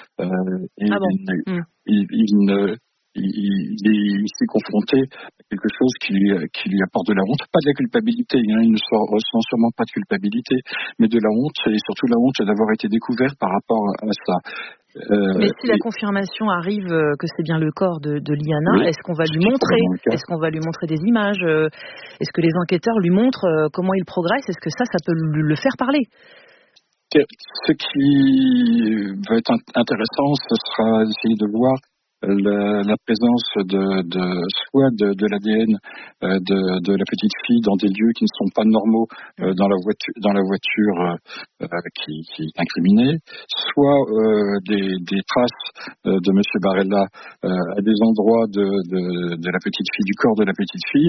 Il est ici confronté à quelque chose qui lui apporte de la honte, pas de la culpabilité, hein, il ne ressent sûrement pas de culpabilité, mais de la honte, et surtout la honte d'avoir été découvert par rapport à ça. Mais si la confirmation arrive que c'est bien le corps de Liana, est-ce qu'on va lui montrer ? Est-ce qu'on va lui montrer des images ? Est-ce que les enquêteurs lui montrent comment il progresse ? Est-ce que ça peut le faire parler ? Ce qui va être intéressant, ce sera d'essayer de voir la présence soit de l'ADN de la petite fille dans des lieux qui ne sont pas normaux dans la voiture qui est incriminée, soit des traces de Monsieur Barella à des endroits de la petite fille, du corps de la petite fille,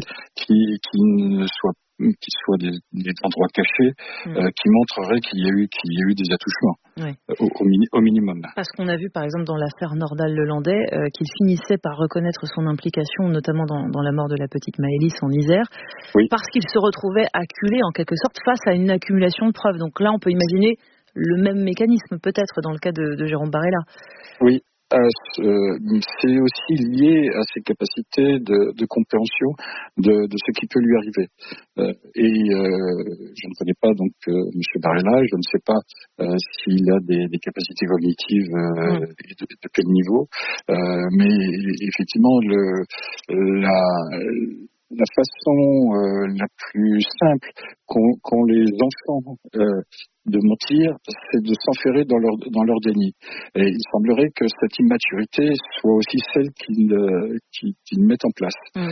qui soient des endroits cachés, qui montreraient qu'il y a eu des attouchements, au minimum. Parce qu'on a vu par exemple dans l'affaire Nordal-Lelandais qu'il finissait par reconnaître son implication, notamment dans la mort de la petite Maëlys en Isère, parce qu'il se retrouvait acculé en quelque sorte face à une accumulation de preuves. Donc là on peut imaginer le même mécanisme peut-être dans le cas de Jérôme Barella. Oui. C'est aussi lié à ses capacités de compréhension de ce qui peut lui arriver. Je ne connais pas donc M. Barella, je ne sais pas s'il a des capacités cognitives et de quel niveau, mais effectivement la façon la plus simple qu'ont les enfants de mentir, c'est de s'enferrer dans leur déni. Et il semblerait que cette immaturité soit aussi celle qu'ils mettent en place.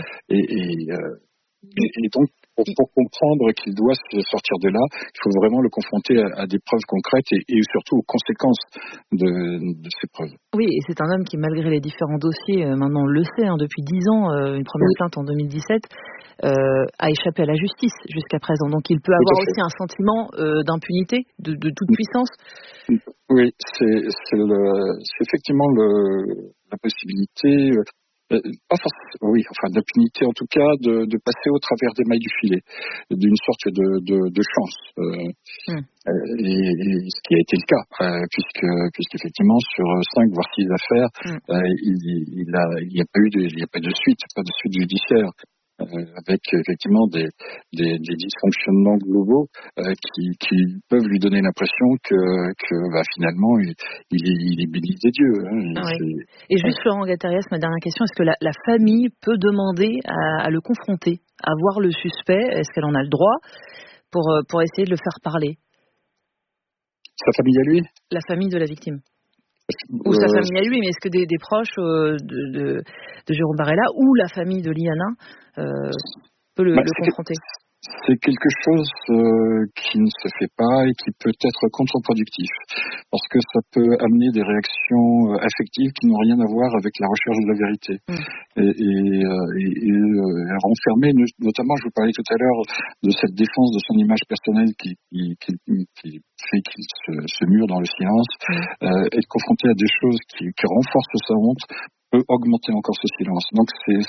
Et donc, pour comprendre qu'il doit se sortir de là, il faut vraiment le confronter à des preuves concrètes et surtout aux conséquences de ces preuves. Oui, et c'est un homme qui, malgré les différents dossiers, maintenant on le sait, depuis 10 ans, une première plainte en 2017, a échappé à la justice jusqu'à présent. Donc il peut avoir aussi un sentiment d'impunité, de toute puissance. Oui, c'est effectivement la possibilité... d'impunité en tout cas, de passer au travers des mailles du filet, d'une sorte de chance. Et ce qui a été le cas, puisqu'effectivement sur 5 voire 6 affaires, il n'y a pas de suite judiciaire. Avec effectivement des dysfonctionnements globaux qui peuvent lui donner l'impression que finalement il est béni des dieux. Et juste Florent Gatarias, ma dernière question, est-ce que la famille peut demander à le confronter, à voir le suspect ? Est-ce qu'elle en a le droit pour essayer de le faire parler ? Sa famille à lui ? La famille de la victime. Ou sa famille à lui, mais est-ce que des proches de Jérôme Barella ou la famille de Liana peut le confronter? C'est quelque chose qui ne se fait pas et qui peut être contre-productif, parce que ça peut amener des réactions affectives qui n'ont rien à voir avec la recherche de la vérité. Et renfermer, notamment, je vous parlais tout à l'heure de cette défense de son image personnelle qui fait qu'il se mure dans le silence, être confronté à des choses qui renforcent sa honte peut augmenter encore ce silence. Donc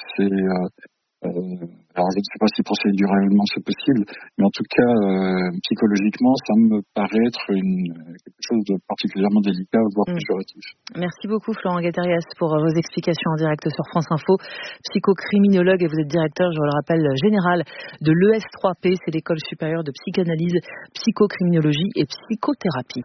alors je ne sais pas si procéduralement c'est possible, mais en tout cas psychologiquement ça me paraît être quelque chose de particulièrement délicat, voire péjoratif. Merci beaucoup Florent Guettarias pour vos explications en direct sur France Info. Psychocriminologue et vous êtes directeur, je le rappelle, général de l'ES3P, c'est l'école supérieure de psychanalyse, psychocriminologie et psychothérapie.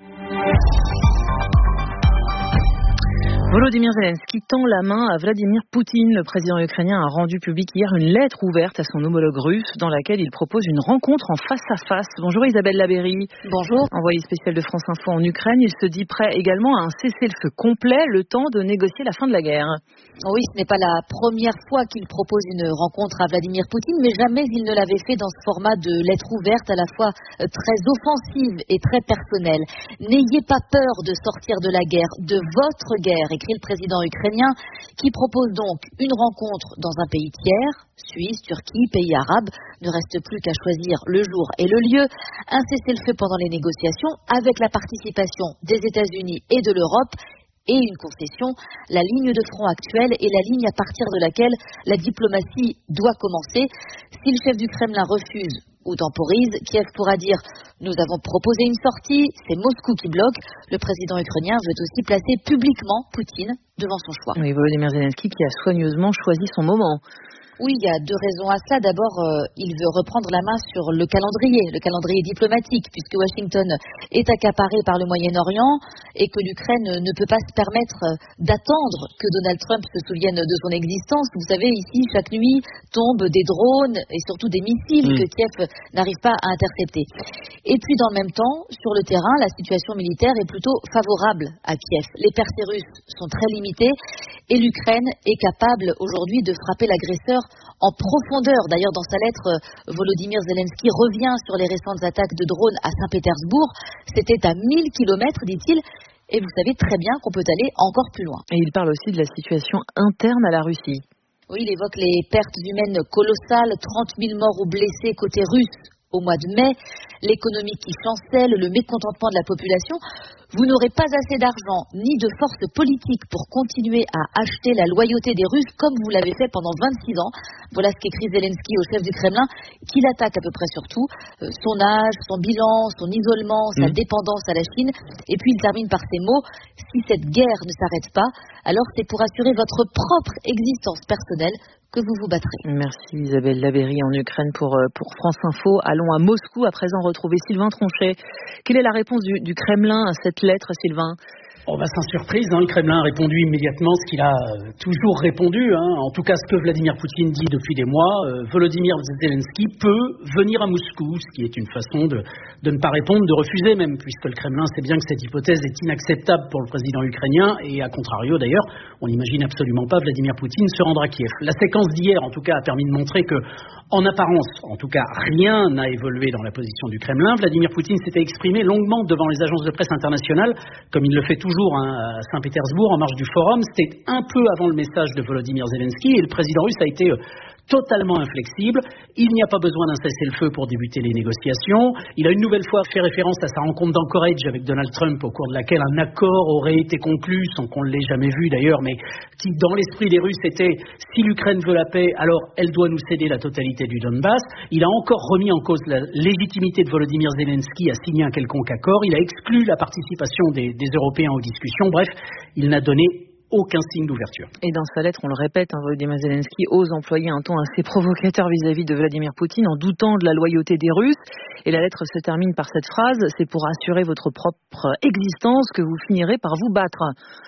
Volodymyr Zelensky tend la main à Vladimir Poutine. Le président ukrainien a rendu public hier une lettre ouverte à son homologue russe dans laquelle il propose une rencontre en face à face. Bonjour Isabelle Labéry. Bonjour. Envoyée spéciale de France Info en Ukraine, il se dit prêt également à un cessez-le-feu complet, le temps de négocier la fin de la guerre. Oui, ce n'est pas la première fois qu'il propose une rencontre à Vladimir Poutine, mais jamais il ne l'avait fait dans ce format de lettre ouverte à la fois très offensive et très personnelle. N'ayez pas peur de sortir de la guerre, de votre guerre, écrit le président ukrainien, qui propose donc une rencontre dans un pays tiers, Suisse, Turquie, pays arabes. Ne reste plus qu'à choisir le jour et le lieu, un cessez-le-feu pendant les négociations avec la participation des États-Unis et de l'Europe. Et une concession, la ligne de front actuelle est la ligne à partir de laquelle la diplomatie doit commencer. Si le chef du Kremlin refuse ou temporise, Kiev pourra dire « Nous avons proposé une sortie, c'est Moscou qui bloque ». Le président ukrainien veut aussi placer publiquement Poutine devant son choix. Oui, Volodymyr Zelensky qui a soigneusement choisi son moment. Oui, il y a deux raisons à cela. D'abord, il veut reprendre la main sur le calendrier diplomatique, puisque Washington est accaparé par le Moyen-Orient et que l'Ukraine ne peut pas se permettre d'attendre que Donald Trump se souvienne de son existence. Vous savez, ici, chaque nuit tombent des drones et surtout des missiles que Kiev n'arrive pas à intercepter. Et puis, dans le même temps, sur le terrain, la situation militaire est plutôt favorable à Kiev. Les percées russes sont très limitées et l'Ukraine est capable aujourd'hui de frapper l'agresseur en profondeur. D'ailleurs, dans sa lettre, Volodymyr Zelensky revient sur les récentes attaques de drones à Saint-Pétersbourg. C'était à 1000 kilomètres, dit-il. Et vous savez très bien qu'on peut aller encore plus loin. Et il parle aussi de la situation interne à la Russie. Oui, il évoque les pertes humaines colossales, 30 000 morts ou blessés côté russe au mois de mai, l'économie qui chancelle, le mécontentement de la population. Vous n'aurez pas assez d'argent ni de force politique pour continuer à acheter la loyauté des Russes comme vous l'avez fait pendant 26 ans. Voilà ce qu'écrit Zelensky au chef du Kremlin, qui l'attaque à peu près sur tout. Son âge, son bilan, son isolement, sa dépendance à la Chine. Et puis il termine par ces mots: si cette guerre ne s'arrête pas, alors c'est pour assurer votre propre existence personnelle que vous vous battrez. Merci Isabelle Labéry en Ukraine pour France Info. Allons à Moscou à présent retrouver Sylvain Tronchet. Quelle est la réponse du Kremlin à cette lettre, Sylvain ? Sans surprise, le Kremlin a répondu immédiatement ce qu'il a toujours répondu, en tout cas ce que Vladimir Poutine dit depuis des mois. Volodymyr Zelensky peut venir à Moscou, ce qui est une façon de ne pas répondre, de refuser même, puisque le Kremlin sait bien que cette hypothèse est inacceptable pour le président ukrainien, et à contrario d'ailleurs, on n'imagine absolument pas Vladimir Poutine se rendre à Kiev. La séquence d'hier, en tout cas, a permis de montrer que, en apparence, en tout cas, rien n'a évolué dans la position du Kremlin. Vladimir Poutine s'était exprimé longuement devant les agences de presse internationales, comme il le fait toujours à Saint-Pétersbourg en marge du forum. C'était un peu avant le message de Volodymyr Zelensky et le président russe a été totalement inflexible. Il n'y a pas besoin d'un cessez-le-feu pour débuter les négociations. Il a une nouvelle fois fait référence à sa rencontre d'Anchorage avec Donald Trump, au cours de laquelle un accord aurait été conclu, sans qu'on ne l'ait jamais vu d'ailleurs, mais qui, dans l'esprit des Russes, était si l'Ukraine veut la paix, alors elle doit nous céder la totalité du Donbass. Il a encore remis en cause la légitimité de Volodymyr Zelensky à signer un quelconque accord. Il a exclu la participation des Européens aux discussions. Bref, il n'a donné aucun signe d'ouverture. Et dans sa lettre, on le répète, Volodymyr Zelensky ose employer un ton assez provocateur vis-à-vis de Vladimir Poutine en doutant de la loyauté des Russes. Et la lettre se termine par cette phrase: c'est pour assurer votre propre existence que vous finirez par vous battre.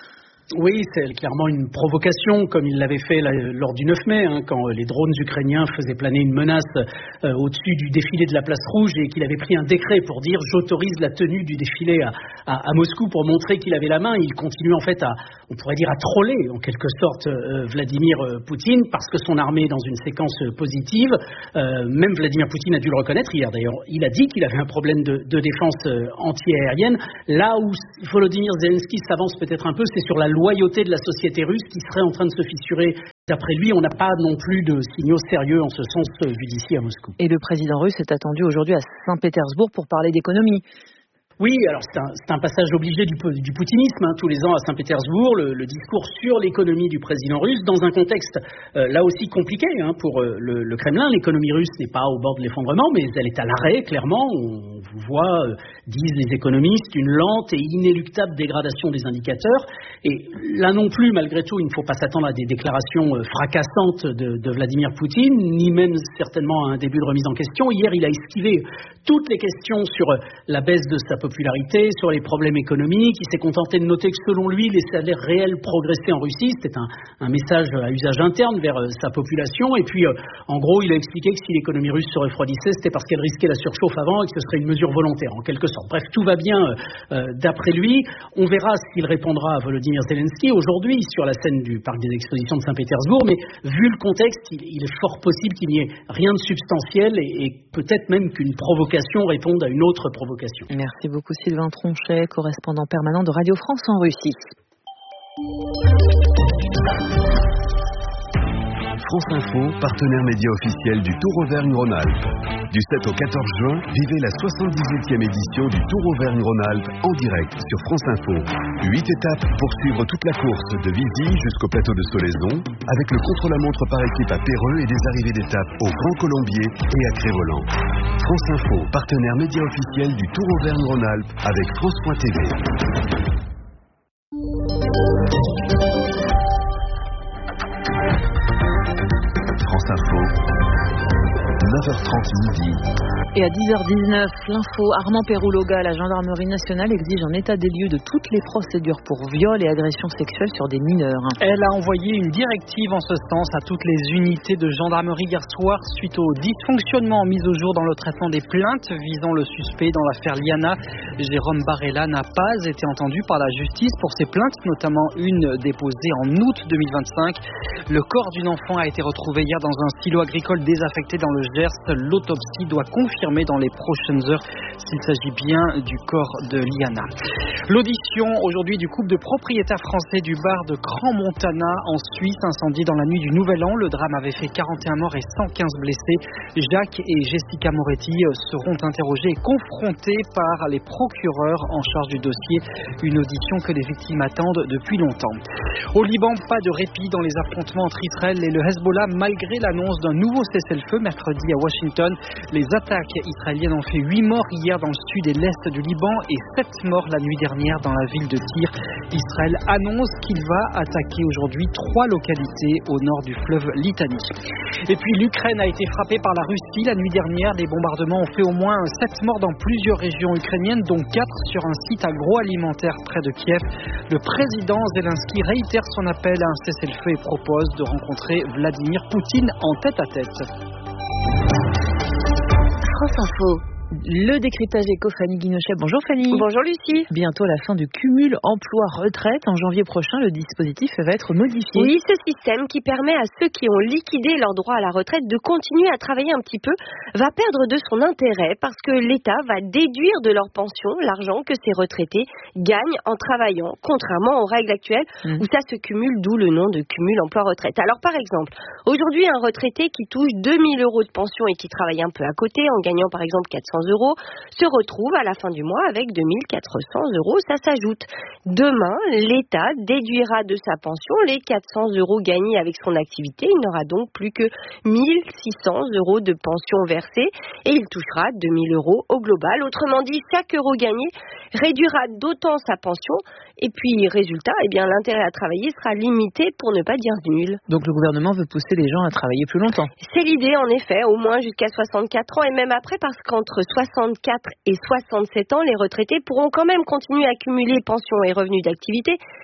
Oui, c'est clairement une provocation, comme il l'avait fait lors du 9 mai, quand les drones ukrainiens faisaient planer une menace au-dessus du défilé de la Place Rouge et qu'il avait pris un décret pour dire « j'autorise la tenue du défilé à Moscou » pour montrer qu'il avait la main. Il continue en fait on pourrait dire à troller en quelque sorte Vladimir Poutine parce que son armée est dans une séquence positive. Même Vladimir Poutine a dû le reconnaître hier d'ailleurs. Il a dit qu'il avait un problème de défense anti-aérienne. Là où Volodymyr Zelensky s'avance peut-être un peu, c'est sur la loyauté de la société russe qui serait en train de se fissurer. D'après lui, on n'a pas non plus de signaux sérieux en ce sens vu d'ici à Moscou. Et le président russe est attendu aujourd'hui à Saint-Pétersbourg pour parler d'économie. Oui, alors c'est un passage obligé du poutinisme, tous les ans à Saint-Pétersbourg, le discours sur l'économie du président russe, dans un contexte là aussi compliqué pour le Kremlin. L'économie russe n'est pas au bord de l'effondrement, mais elle est à l'arrêt, clairement. On vous voit, disent les économistes, une lente et inéluctable dégradation des indicateurs. Et là non plus, malgré tout, il ne faut pas s'attendre à des déclarations fracassantes de Vladimir Poutine, ni même certainement à un début de remise en question. Hier, il a esquivé toutes les questions sur la baisse de sa popularité, sur les problèmes économiques. Il s'est contenté de noter que selon lui, les salaires réels progressaient en Russie. C'était un message à usage interne vers sa population. Et puis, en gros, il a expliqué que si l'économie russe se refroidissait, c'était parce qu'elle risquait la surchauffe avant et que ce serait une mesure volontaire, en quelque sorte. Bref, tout va bien d'après lui. On verra s'il répondra à Volodymyr Zelensky aujourd'hui sur la scène du parc des expositions de Saint-Pétersbourg. Mais vu le contexte, il est fort possible qu'il n'y ait rien de substantiel et peut-être même qu'une provocation réponde à une autre provocation. Merci beaucoup Sylvain Tronchet, correspondant permanent de Radio France en Russie. France Info, partenaire média officiel du Tour Auvergne-Rhône-Alpes. Du 7 au 14 juin, vivez la 78e édition du Tour Auvergne-Rhône-Alpes en direct sur France Info. 8 étapes pour suivre toute la course de Vizy jusqu'au plateau de Solaison, avec le contre-la-montre par équipe à Péreux et des arrivées d'étapes au Grand Colombier et à Crévolant. France Info, partenaire média officiel du Tour Auvergne-Rhône-Alpes avec France.tv. France Info, 9h30 midi. Et à 10h19, l'info, Armand Pérouloga, la gendarmerie nationale exige un état des lieux de toutes les procédures pour viol et agression sexuelle sur des mineurs. Elle a envoyé une directive en ce sens à toutes les unités de gendarmerie hier soir suite au dysfonctionnement mis au jour dans le traitement des plaintes visant le suspect dans l'affaire Liana. Jérôme Barella n'a pas été entendu par la justice pour ses plaintes, notamment une déposée en août 2025. Le corps d'une enfant a été retrouvé hier dans un silo agricole désaffecté dans le Gers. L'autopsie doit confirmer dans les prochaines heures s'il s'agit bien du corps de Liana. L'audition aujourd'hui du couple de propriétaires français du bar de Crans-Montana en Suisse, incendie dans la nuit du Nouvel An. Le drame avait fait 41 morts et 115 blessés. Jacques et Jessica Moretti seront interrogés et confrontés par les procureurs en charge du dossier. Une audition que les victimes attendent depuis longtemps. Au Liban, pas de répit dans les affrontements entre Israël et le Hezbollah malgré l'annonce d'un nouveau cessez-le-feu mercredi à Washington. Les attaques israéliennes ont fait 8 morts hier dans le sud et l'est du Liban et 7 morts la nuit dernière dans la ville de Tyr. Israël annonce qu'il va attaquer aujourd'hui 3 localités au nord du fleuve Litanie. Et puis l'Ukraine a été frappée par la Russie la nuit dernière. Les bombardements ont fait au moins 7 morts dans plusieurs régions ukrainiennes, dont 4 sur un site agroalimentaire près de Kiev. Le président Zelensky réitère son appel à un cessez-le-feu et propose de rencontrer Vladimir Poutine en tête-à-tête. France Info. Le décryptage éco, Fanny Guinochet. Bonjour Fanny. Bonjour Lucie. Bientôt la fin du cumul emploi-retraite. En janvier prochain, le dispositif va être modifié. Oui, ce système qui permet à ceux qui ont liquidé leur droit à la retraite de continuer à travailler un petit peu va perdre de son intérêt parce que l'État va déduire de leur pension l'argent que ces retraités gagnent en travaillant, contrairement aux règles actuelles où ça se cumule, d'où le nom de cumul emploi-retraite. Alors par exemple, aujourd'hui un retraité qui touche 2000 € de pension et qui travaille un peu à côté en gagnant par exemple 400 €, se retrouve à la fin du mois avec 2400 €. Ça s'ajoute. Demain, l'État déduira de sa pension les 400 € gagnés avec son activité. Il n'aura donc plus que 1600 € de pension versée et il touchera 2000 € au global. Autrement dit, chaque euro gagné réduira d'autant sa pension et puis, résultat, l'intérêt à travailler sera limité pour ne pas dire nul. Donc le gouvernement veut pousser les gens à travailler plus longtemps. C'est l'idée, en effet, au moins jusqu'à 64 ans et même après, parce qu'entre 64 et 67 ans, les retraités pourront quand même continuer à cumuler pension et revenus d'activité,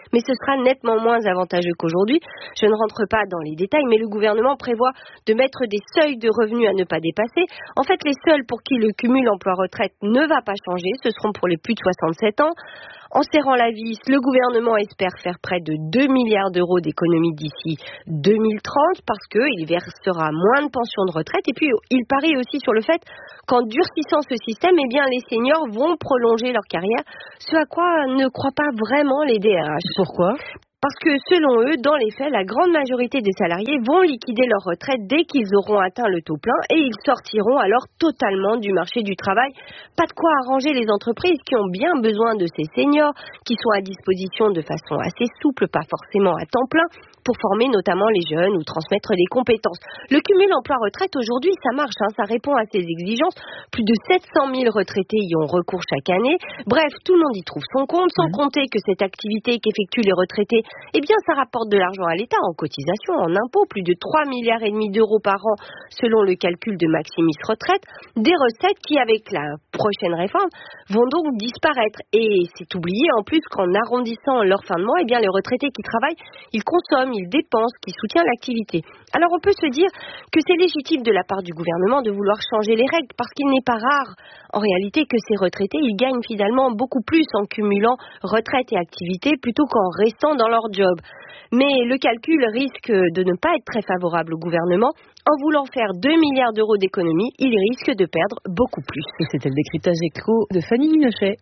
mais ce sera nettement moins avantageux qu'aujourd'hui. Je ne rentre pas dans les détails, mais le gouvernement prévoit de mettre des seuils de revenus à ne pas dépasser. En fait, les seuls pour qui le cumul emploi-retraite ne va pas changer, ce seront pour les plus de 67 ans. En serrant la vis, le gouvernement espère faire près de 2 milliards d'euros d'économies d'ici 2030 parce qu'il versera moins de pensions de retraite. Et puis, il parie aussi sur le fait qu'en durcissant ce système, eh bien, les seniors vont prolonger leur carrière, ce à quoi ne croient pas vraiment les DRH. Pourquoi ? Parce que selon eux, dans les faits, la grande majorité des salariés vont liquider leur retraite dès qu'ils auront atteint le taux plein et ils sortiront alors totalement du marché du travail. Pas de quoi arranger les entreprises qui ont bien besoin de ces seniors, qui sont à disposition de façon assez souple, pas forcément à temps plein, pour former notamment les jeunes ou transmettre des compétences. Le cumul emploi-retraite aujourd'hui, ça marche, ça répond à ces exigences. Plus de 700 000 retraités y ont recours chaque année. Bref, tout le monde y trouve son compte, sans compter que cette activité qu'effectuent les retraités, eh bien, ça rapporte de l'argent à l'État en cotisation, en impôts, plus de 3,5 milliards d'euros par an selon le calcul de Maximis Retraite, des recettes qui, avec la prochaine réforme, vont donc disparaître. Et c'est oublié en plus qu'en arrondissant leur fin de mois, eh bien, les retraités qui travaillent, ils consomment, ils dépensent, qui soutiennent l'activité. Alors on peut se dire que c'est légitime de la part du gouvernement de vouloir changer les règles, parce qu'il n'est pas rare en réalité que ces retraités, ils gagnent finalement beaucoup plus en cumulant retraite et activité plutôt qu'en restant dans leur job. Mais le calcul risque de ne pas être très favorable au gouvernement. En voulant faire 2 milliards d'euros d'économies, il risque de perdre beaucoup plus. Et c'était le décryptage éco de Fanny Minochet.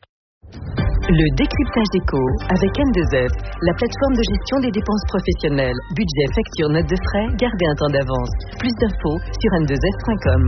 Le décryptage éco avec N2F, la plateforme de gestion des dépenses professionnelles. Budget, facture, note de frais, gardez un temps d'avance. Plus d'infos sur n2f.com.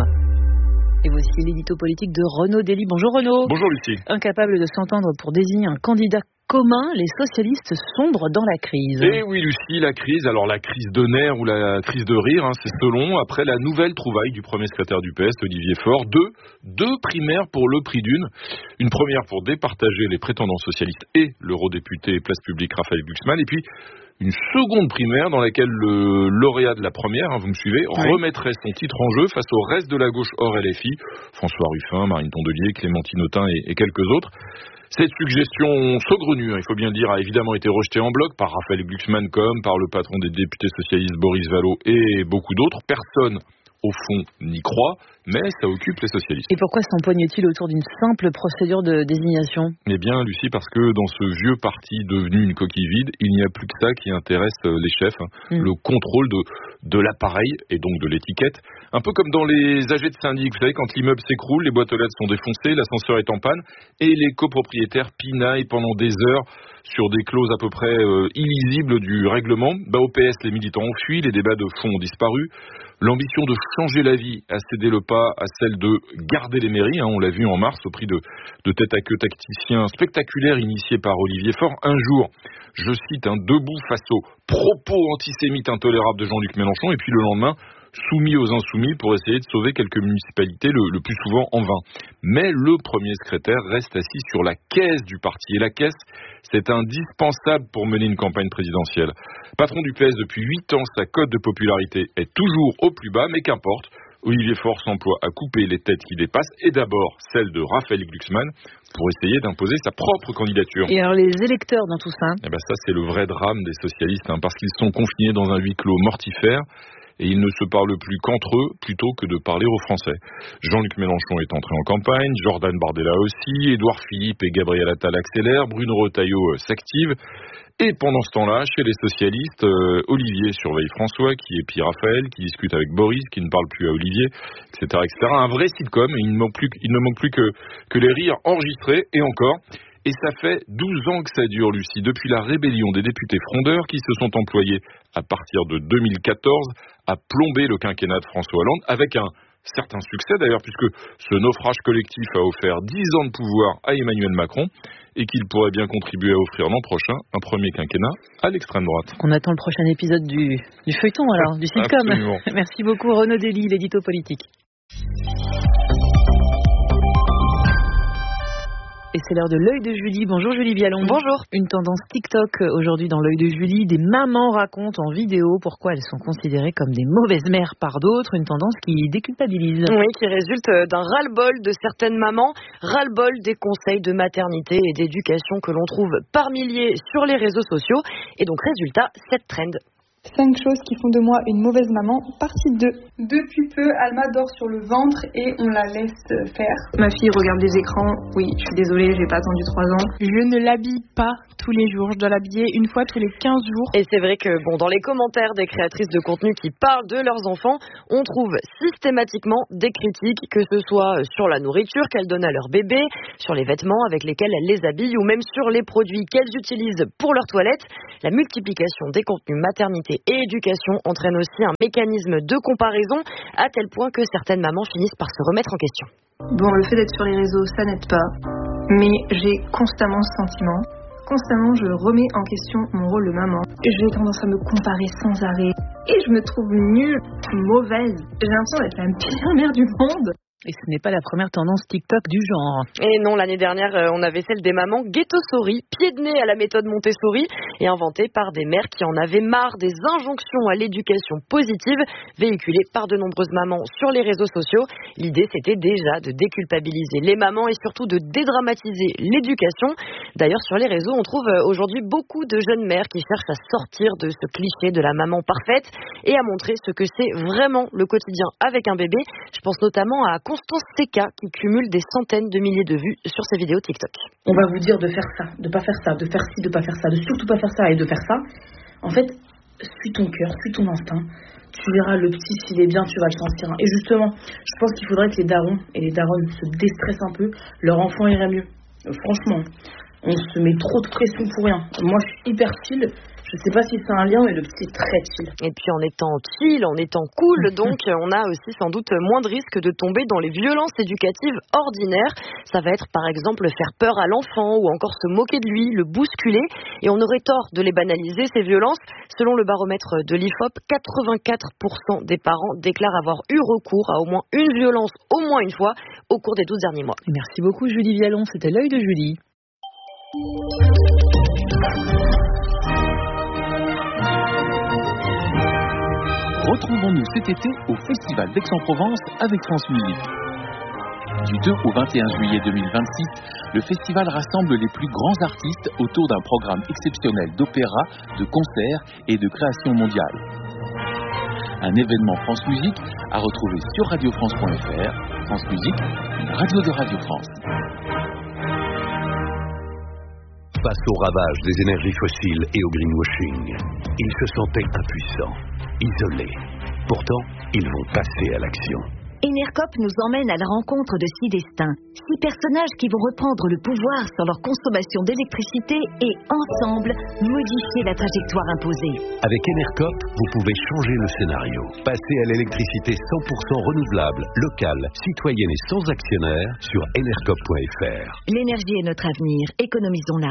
Et voici l'édito politique de Renaud Dely. Bonjour Renaud. Bonjour Lucie. Incapable de s'entendre pour désigner un candidat commun, les socialistes sombrent dans la crise. Eh oui Lucie, la crise, alors la crise de nerfs ou la crise de rire, c'est selon, après la nouvelle trouvaille du premier secrétaire du PS, Olivier Faure, deux primaires pour le prix d'une. Une première pour départager les prétendants socialistes et l'eurodéputé Place Publique Raphaël Glucksmann, et puis une seconde primaire dans laquelle le lauréat de la première, vous me suivez, remettrait son titre en jeu face au reste de la gauche hors LFI, François Ruffin, Marine Tondelier, Clémentine Autain et quelques autres. Cette suggestion saugrenue, il faut bien le dire, a évidemment été rejetée en bloc par Raphaël Glucksmann comme par le patron des députés socialistes Boris Vallaud et beaucoup d'autres. Personne, au fond, n'y croit, mais ça occupe les socialistes. Et pourquoi s'empoigne-t-il autour d'une simple procédure de désignation ? Eh bien, Lucie, parce que dans ce vieux parti devenu une coquille vide, il n'y a plus que ça qui intéresse les chefs, le contrôle de l'appareil et donc de l'étiquette. Un peu comme dans les AG de syndic, vous savez, quand l'immeuble s'écroule, les boîtes aux lettres sont défoncées, l'ascenseur est en panne, et les copropriétaires pinaillent pendant des heures sur des clauses à peu près illisibles du règlement. Au PS, les militants ont fui, les débats de fond ont disparu. L'ambition de changer la vie a cédé le pas à celle de garder les mairies. On l'a vu en mars au prix de tête à queue tacticien spectaculaire initié par Olivier Faure. Un jour, je cite, debout face aux propos antisémites intolérables de Jean-Luc Mélenchon, et puis le lendemain, soumis aux insoumis pour essayer de sauver quelques municipalités, le plus souvent en vain. Mais le premier secrétaire reste assis sur la caisse du parti. Et la caisse, c'est indispensable pour mener une campagne présidentielle. Patron du PS depuis 8 ans, sa cote de popularité est toujours au plus bas, mais qu'importe. Olivier Faure s'emploie à couper les têtes qui dépassent, et d'abord celle de Raphaël Glucksmann, pour essayer d'imposer sa propre candidature. Et alors les électeurs dans tout ça ? Ça, c'est le vrai drame des socialistes, parce qu'ils sont confinés dans un huis clos mortifère, et ils ne se parlent plus qu'entre eux, plutôt que de parler aux Français. Jean-Luc Mélenchon est entré en campagne, Jordan Bardella aussi, Édouard Philippe et Gabriel Attal accélèrent, Bruno Retailleau s'active. Et pendant ce temps-là, chez les socialistes, Olivier surveille François, qui épie Raphaël, qui discute avec Boris, qui ne parle plus à Olivier, etc., etc. Un vrai sitcom, et il ne manque plus que les rires enregistrés, et encore. Et ça fait 12 ans que ça dure, Lucie, depuis la rébellion des députés frondeurs qui se sont employés à partir de 2014 à plomber le quinquennat de François Hollande, avec un certain succès d'ailleurs, puisque ce naufrage collectif a offert 10 ans de pouvoir à Emmanuel Macron, et qu'il pourrait bien contribuer à offrir l'an prochain un premier quinquennat à l'extrême droite. On attend le prochain épisode du feuilleton alors, du sitcom. Absolument. Merci beaucoup Renaud Dely, l'édito politique. Et c'est l'heure de l'œil de Julie. Bonjour Julie Vialon. Bonjour. Une tendance TikTok aujourd'hui dans l'œil de Julie. Des mamans racontent en vidéo pourquoi elles sont considérées comme des mauvaises mères par d'autres. Une tendance qui déculpabilise. Oui, qui résulte d'un ras-le-bol de certaines mamans. Ras-le-bol des conseils de maternité et d'éducation que l'on trouve par milliers sur les réseaux sociaux. Et donc résultat, cette trend. 5 choses qui font de moi une mauvaise maman, partie 2. Depuis peu, Alma dort sur le ventre et on la laisse faire. Ma fille regarde des écrans. Oui, je suis désolée, j'ai pas attendu 3 ans. Je ne l'habille pas tous les jours. Je dois l'habiller une fois tous les 15 jours. Et c'est vrai que dans les commentaires des créatrices de contenu qui parlent de leurs enfants, on trouve systématiquement des critiques, que ce soit sur la nourriture qu'elles donnent à leur bébé, sur les vêtements avec lesquels elles les habillent ou même sur les produits qu'elles utilisent pour leur toilette. La multiplication des contenus maternité et éducation entraîne aussi un mécanisme de comparaison à tel point que certaines mamans finissent par se remettre en question. Bon, le fait d'être sur les réseaux, ça n'aide pas. Mais j'ai constamment ce sentiment. Constamment, je remets en question mon rôle de maman. J'ai tendance à me comparer sans arrêt. Et je me trouve nulle, mauvaise. J'ai l'impression d'être la pire mère du monde. Et ce n'est pas la première tendance TikTok du genre. Et non, l'année dernière, on avait celle des mamans ghetto-souris, pied de nez à la méthode Montessori, et inventée par des mères qui en avaient marre des injonctions à l'éducation positive, véhiculées par de nombreuses mamans sur les réseaux sociaux. L'idée, c'était déjà de déculpabiliser les mamans et surtout de dédramatiser l'éducation. D'ailleurs, sur les réseaux, on trouve aujourd'hui beaucoup de jeunes mères qui cherchent à sortir de ce cliché de la maman parfaite et à montrer ce que c'est vraiment le quotidien avec un bébé. Je pense notamment à Constance Seca qui cumule des centaines de milliers de vues sur ses vidéos TikTok. On va vous dire de faire ça, de pas faire ça, de faire ci, de pas faire ça, de surtout pas faire ça et de faire ça. En fait, suis ton cœur, suis ton instinct. Tu verras le petit, s'il est bien, tu vas le sentir. Et justement, je pense qu'il faudrait que les darons et les daronnes se déstressent un peu. Leur enfant irait mieux. Franchement, on se met trop de pression pour rien. Moi, je suis hyper chill. Je sais pas si c'est un lien, mais le petit est très chill. Et puis en étant chill, en étant cool, donc on a aussi sans doute moins de risques de tomber dans les violences éducatives ordinaires. Ça va être par exemple faire peur à l'enfant ou encore se moquer de lui, le bousculer. Et on aurait tort de les banaliser, ces violences. Selon le baromètre de l'IFOP, 84% des parents déclarent avoir eu recours à au moins une violence au moins une fois au cours des 12 derniers mois. Merci beaucoup Julie Vialon, c'était l'œil de Julie. Retrouvons-nous cet été au Festival d'Aix-en-Provence avec France Musique. Du 2 au 21 juillet 2026, le festival rassemble les plus grands artistes autour d'un programme exceptionnel d'opéra, de concerts et de création mondiale. Un événement France Musique à retrouver sur radiofrance.fr. France Musique, une radio de Radio France. Face au ravage des énergies fossiles et au greenwashing, ils se sentaient impuissants, isolés. Pourtant, ils vont passer à l'action. Enercop nous emmène à la rencontre de 6 destins. 6 personnages qui vont reprendre le pouvoir sur leur consommation d'électricité et, ensemble, modifier la trajectoire imposée. Avec Enercop, vous pouvez changer le scénario. Passer à l'électricité 100% renouvelable, locale, citoyenne et sans actionnaire sur enercop.fr. L'énergie est notre avenir. Économisons-la.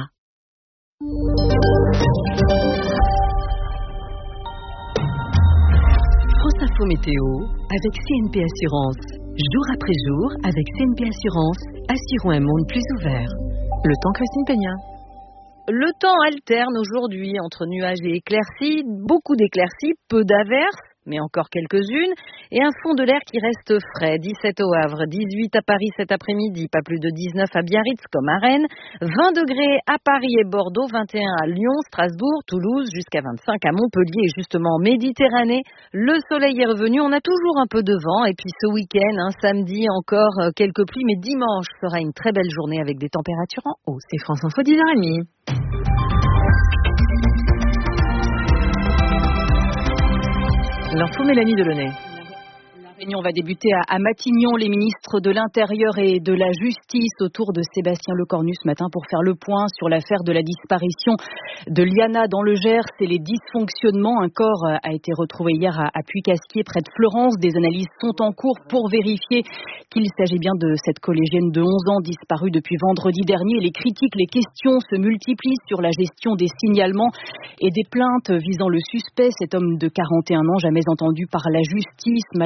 France Info Météo avec CNP Assurance. Jour après jour, avec CNP Assurance, assurons un monde plus ouvert. Le temps, Christine Peña. Le temps alterne aujourd'hui entre nuages et éclaircies, beaucoup d'éclaircies, peu d'averses, mais encore quelques-unes, et un fond de l'air qui reste frais, 17 au Havre, 18 à Paris cet après-midi, pas plus de 19 à Biarritz comme à Rennes, 20 degrés à Paris et Bordeaux, 21 à Lyon, Strasbourg, Toulouse, jusqu'à 25 à Montpellier et justement en Méditerranée. Le soleil est revenu, on a toujours un peu de vent, et puis ce week-end, samedi encore quelques pluies, mais dimanche sera une très belle journée avec des températures en hausse. C'est France Info 10h30. L'info Mélanie Delaunay. La réunion va débuter à Matignon. Les ministres de l'Intérieur et de la Justice autour de Sébastien Lecornu ce matin pour faire le point sur l'affaire de la disparition de Liana dans le Gers et les dysfonctionnements. Un corps a été retrouvé hier à Puy-Casquier près de Fleurance. Des analyses sont en cours pour vérifier qu'il s'agit bien de cette collégienne de 11 ans disparue depuis vendredi dernier. Les critiques, les questions se multiplient sur la gestion des signalements et des plaintes visant le suspect, cet homme de 41 ans jamais entendu par la justice malgré une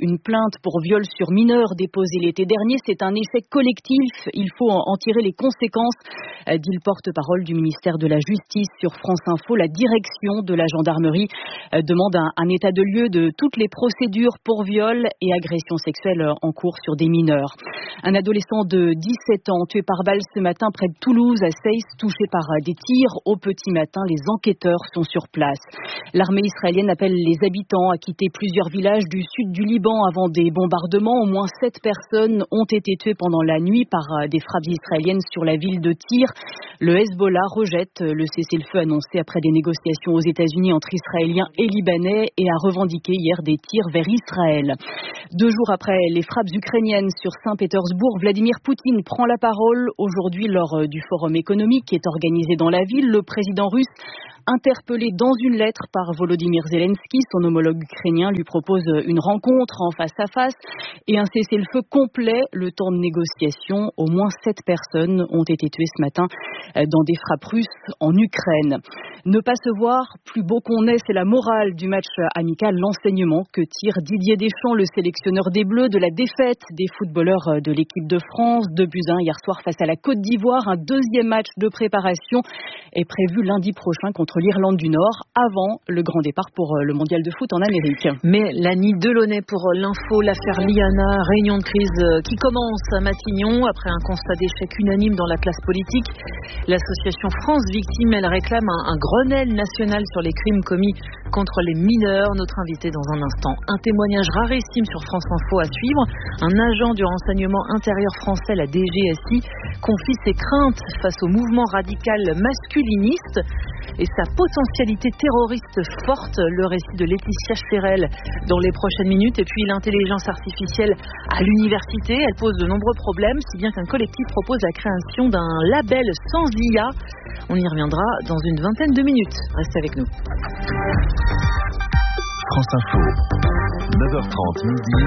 une plainte pour viol sur mineur déposée l'été dernier. C'est un échec collectif. Il faut en tirer les conséquences, dit le porte-parole du ministère de la Justice sur France Info. La direction de la gendarmerie demande un état de lieu de toutes les procédures pour viol et agression sexuelle en cours sur des mineurs. Un adolescent de 17 ans tué par balle ce matin près de Toulouse, à Seyss, touché par des tirs au petit matin. Les enquêteurs sont sur place. L'armée israélienne appelle les habitants à quitter plusieurs villages du sud du Liban avant des bombardements. Au moins 7 personnes ont été tuées pendant la nuit par des frappes israéliennes sur la ville de Tyr. Le Hezbollah rejette le cessez-le-feu annoncé après des négociations aux États-Unis entre Israéliens et Libanais et a revendiqué hier des tirs vers Israël. 2 jours après les frappes ukrainiennes sur Saint-Pétersbourg, Vladimir Poutine prend la parole aujourd'hui lors du forum économique qui est organisé dans la ville. Le président russe, interpellé dans une lettre par Volodymyr Zelensky, son homologue ukrainien, lui propose une rencontre en face à face et un cessez-le-feu complet. Le temps de négociation, au moins 7 personnes ont été tuées ce matin dans des frappes russes en Ukraine. Ne pas se voir, plus beau qu'on est, c'est la morale du match amical, l'enseignement que tire Didier Deschamps, le sélectionneur des Bleus, de la défaite des footballeurs de l'équipe de France. 2-1 hier soir face à la Côte d'Ivoire. Un deuxième match de préparation est prévu lundi prochain contre l'Irlande du Nord, avant le grand départ pour le mondial de foot en Amérique. Mais Lani Delaunay pour l'info, l'affaire Liana, réunion de crise qui commence à Matignon après un constat d'échec unanime dans la classe politique. L'association France Victimes, elle réclame un Grenelle national sur les crimes commis contre les mineurs. Notre invité dans un instant. Un témoignage rarissime sur France Info à suivre. Un agent du renseignement intérieur français, la DGSI, confie ses craintes face au mouvement radical masculiniste et sa potentialité terroriste forte. Le récit de Laetitia Cherel dans les prochaines minutes. Et puis l'intelligence artificielle à l'université, elle pose de nombreux problèmes, si bien qu'un collectif propose la création d'un label sans IA. On y reviendra dans une vingtaine de minutes. Restez avec nous. France Info, 9h30 midi.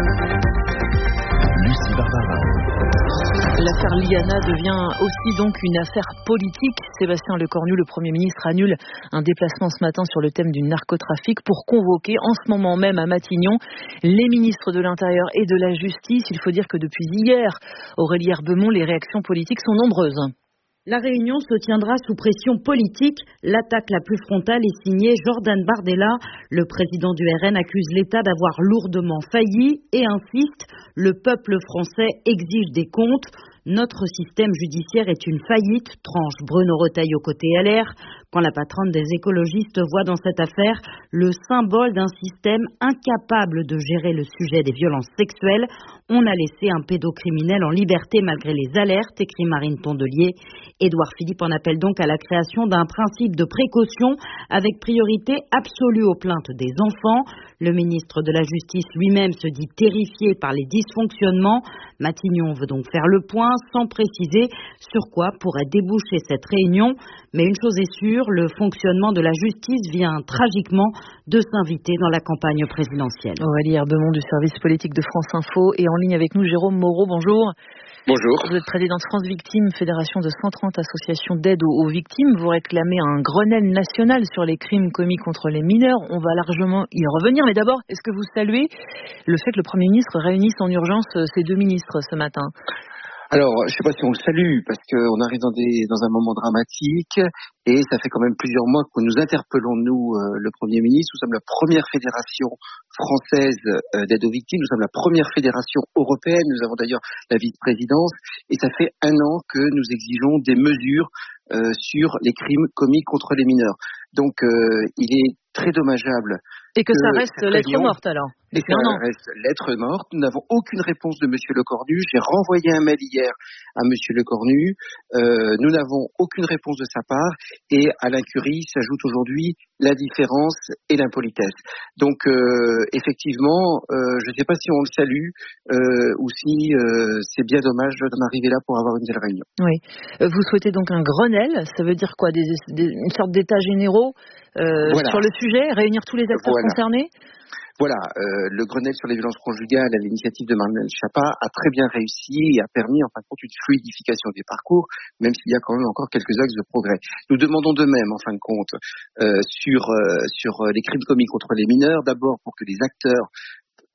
Lucie Barbara. L'affaire Liana devient aussi donc une affaire politique. Sébastien Lecornu, le Premier ministre, annule un déplacement ce matin sur le thème du narcotrafic pour convoquer en ce moment même à Matignon les ministres de l'Intérieur et de la Justice. Il faut dire que depuis hier, Aurélie Herbemont, les réactions politiques sont nombreuses. La réunion se tiendra sous pression politique. L'attaque la plus frontale est signée Jordan Bardella. Le président du RN accuse l'État d'avoir lourdement failli et insiste, le peuple français exige des comptes. Notre système judiciaire est une faillite, tranche Bruno Retailleau au côté LR, quand la patronne des écologistes voit dans cette affaire le symbole d'un système incapable de gérer le sujet des violences sexuelles. On a laissé un pédocriminel en liberté malgré les alertes, écrit Marine Tondelier. Édouard Philippe en appelle donc à la création d'un principe de précaution avec priorité absolue aux plaintes des enfants. Le ministre de la Justice lui-même se dit terrifié par les dysfonctionnements. Matignon veut donc faire le point sans préciser sur quoi pourrait déboucher cette réunion. Mais une chose est sûre, le fonctionnement de la justice vient tragiquement de s'inviter dans la campagne présidentielle. Aurélie Herbemont du service politique de France Info et en ligne avec nous Jérôme Moreau, bonjour. Bonjour. Vous êtes président de France Victimes, fédération de 130 associations d'aide aux victimes. Vous réclamez un Grenelle national sur les crimes commis contre les mineurs. On va largement y revenir. Mais d'abord, est-ce que vous saluez le fait que le Premier ministre réunisse en urgence ces 2 ministres ce matin ? Alors, je ne sais pas si on le salue, parce qu'on arrive dans un moment dramatique, et ça fait quand même plusieurs mois que nous interpellons, le Premier ministre. Nous sommes la première fédération française d'aide aux victimes, nous sommes la première fédération européenne, nous avons d'ailleurs la vice-présidence, et ça fait 1 an que nous exigeons des mesures sur les crimes commis contre les mineurs. Donc, il est très dommageable. Et que ça reste lettre morte alors. Et ça reste lettre morte. Nous n'avons aucune réponse de Monsieur Lecornu. J'ai renvoyé un mail hier à Monsieur Lecornu. Nous n'avons aucune réponse de sa part. Et à l'incurie s'ajoute aujourd'hui l'indifférence et l'impolitesse. Donc effectivement, je ne sais pas si on le salue ou si c'est bien dommage d'en arriver là pour avoir une telle réunion. Oui. Vous souhaitez donc un Grenelle. Ça veut dire quoi, une sorte d'état généraux voilà. Sur le sujet, réunir tous les acteurs concernés. Voilà, le Grenelle sur les violences conjugales à l'initiative de Marlène Schiappa a très bien réussi et a permis en fin de compte une fluidification des parcours, même s'il y a quand même encore quelques axes de progrès. Nous demandons de même en fin de compte sur les crimes commis contre les mineurs, d'abord pour que les acteurs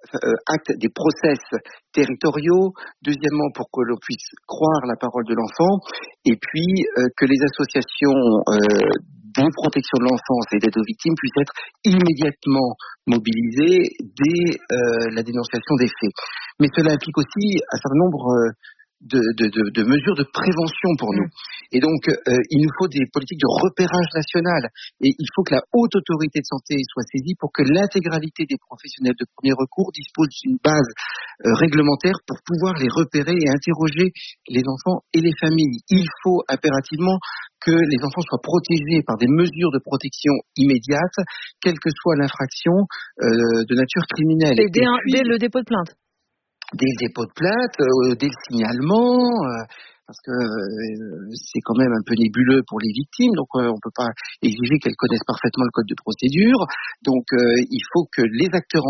acte des process territoriaux, deuxièmement pour que l'on puisse croire la parole de l'enfant, et puis que les associations de protection de l'enfance et d'aide aux victimes puissent être immédiatement mobilisées dès la dénonciation des faits. Mais cela implique aussi un certain nombre de mesures de prévention pour nous. Et donc, il nous faut des politiques de repérage national. Et il faut que la haute autorité de santé soit saisie pour que l'intégralité des professionnels de premier recours disposent d'une base réglementaire pour pouvoir les repérer et interroger les enfants et les familles. Il faut impérativement que les enfants soient protégés par des mesures de protection immédiates, quelle que soit l'infraction de nature criminelle. Et dès le dépôt de plainte. Dès le dépôt de plainte, dès le signalement, parce que c'est quand même un peu nébuleux pour les victimes, donc on peut pas exiger qu'elles connaissent parfaitement le code de procédure. Donc il faut que les acteurs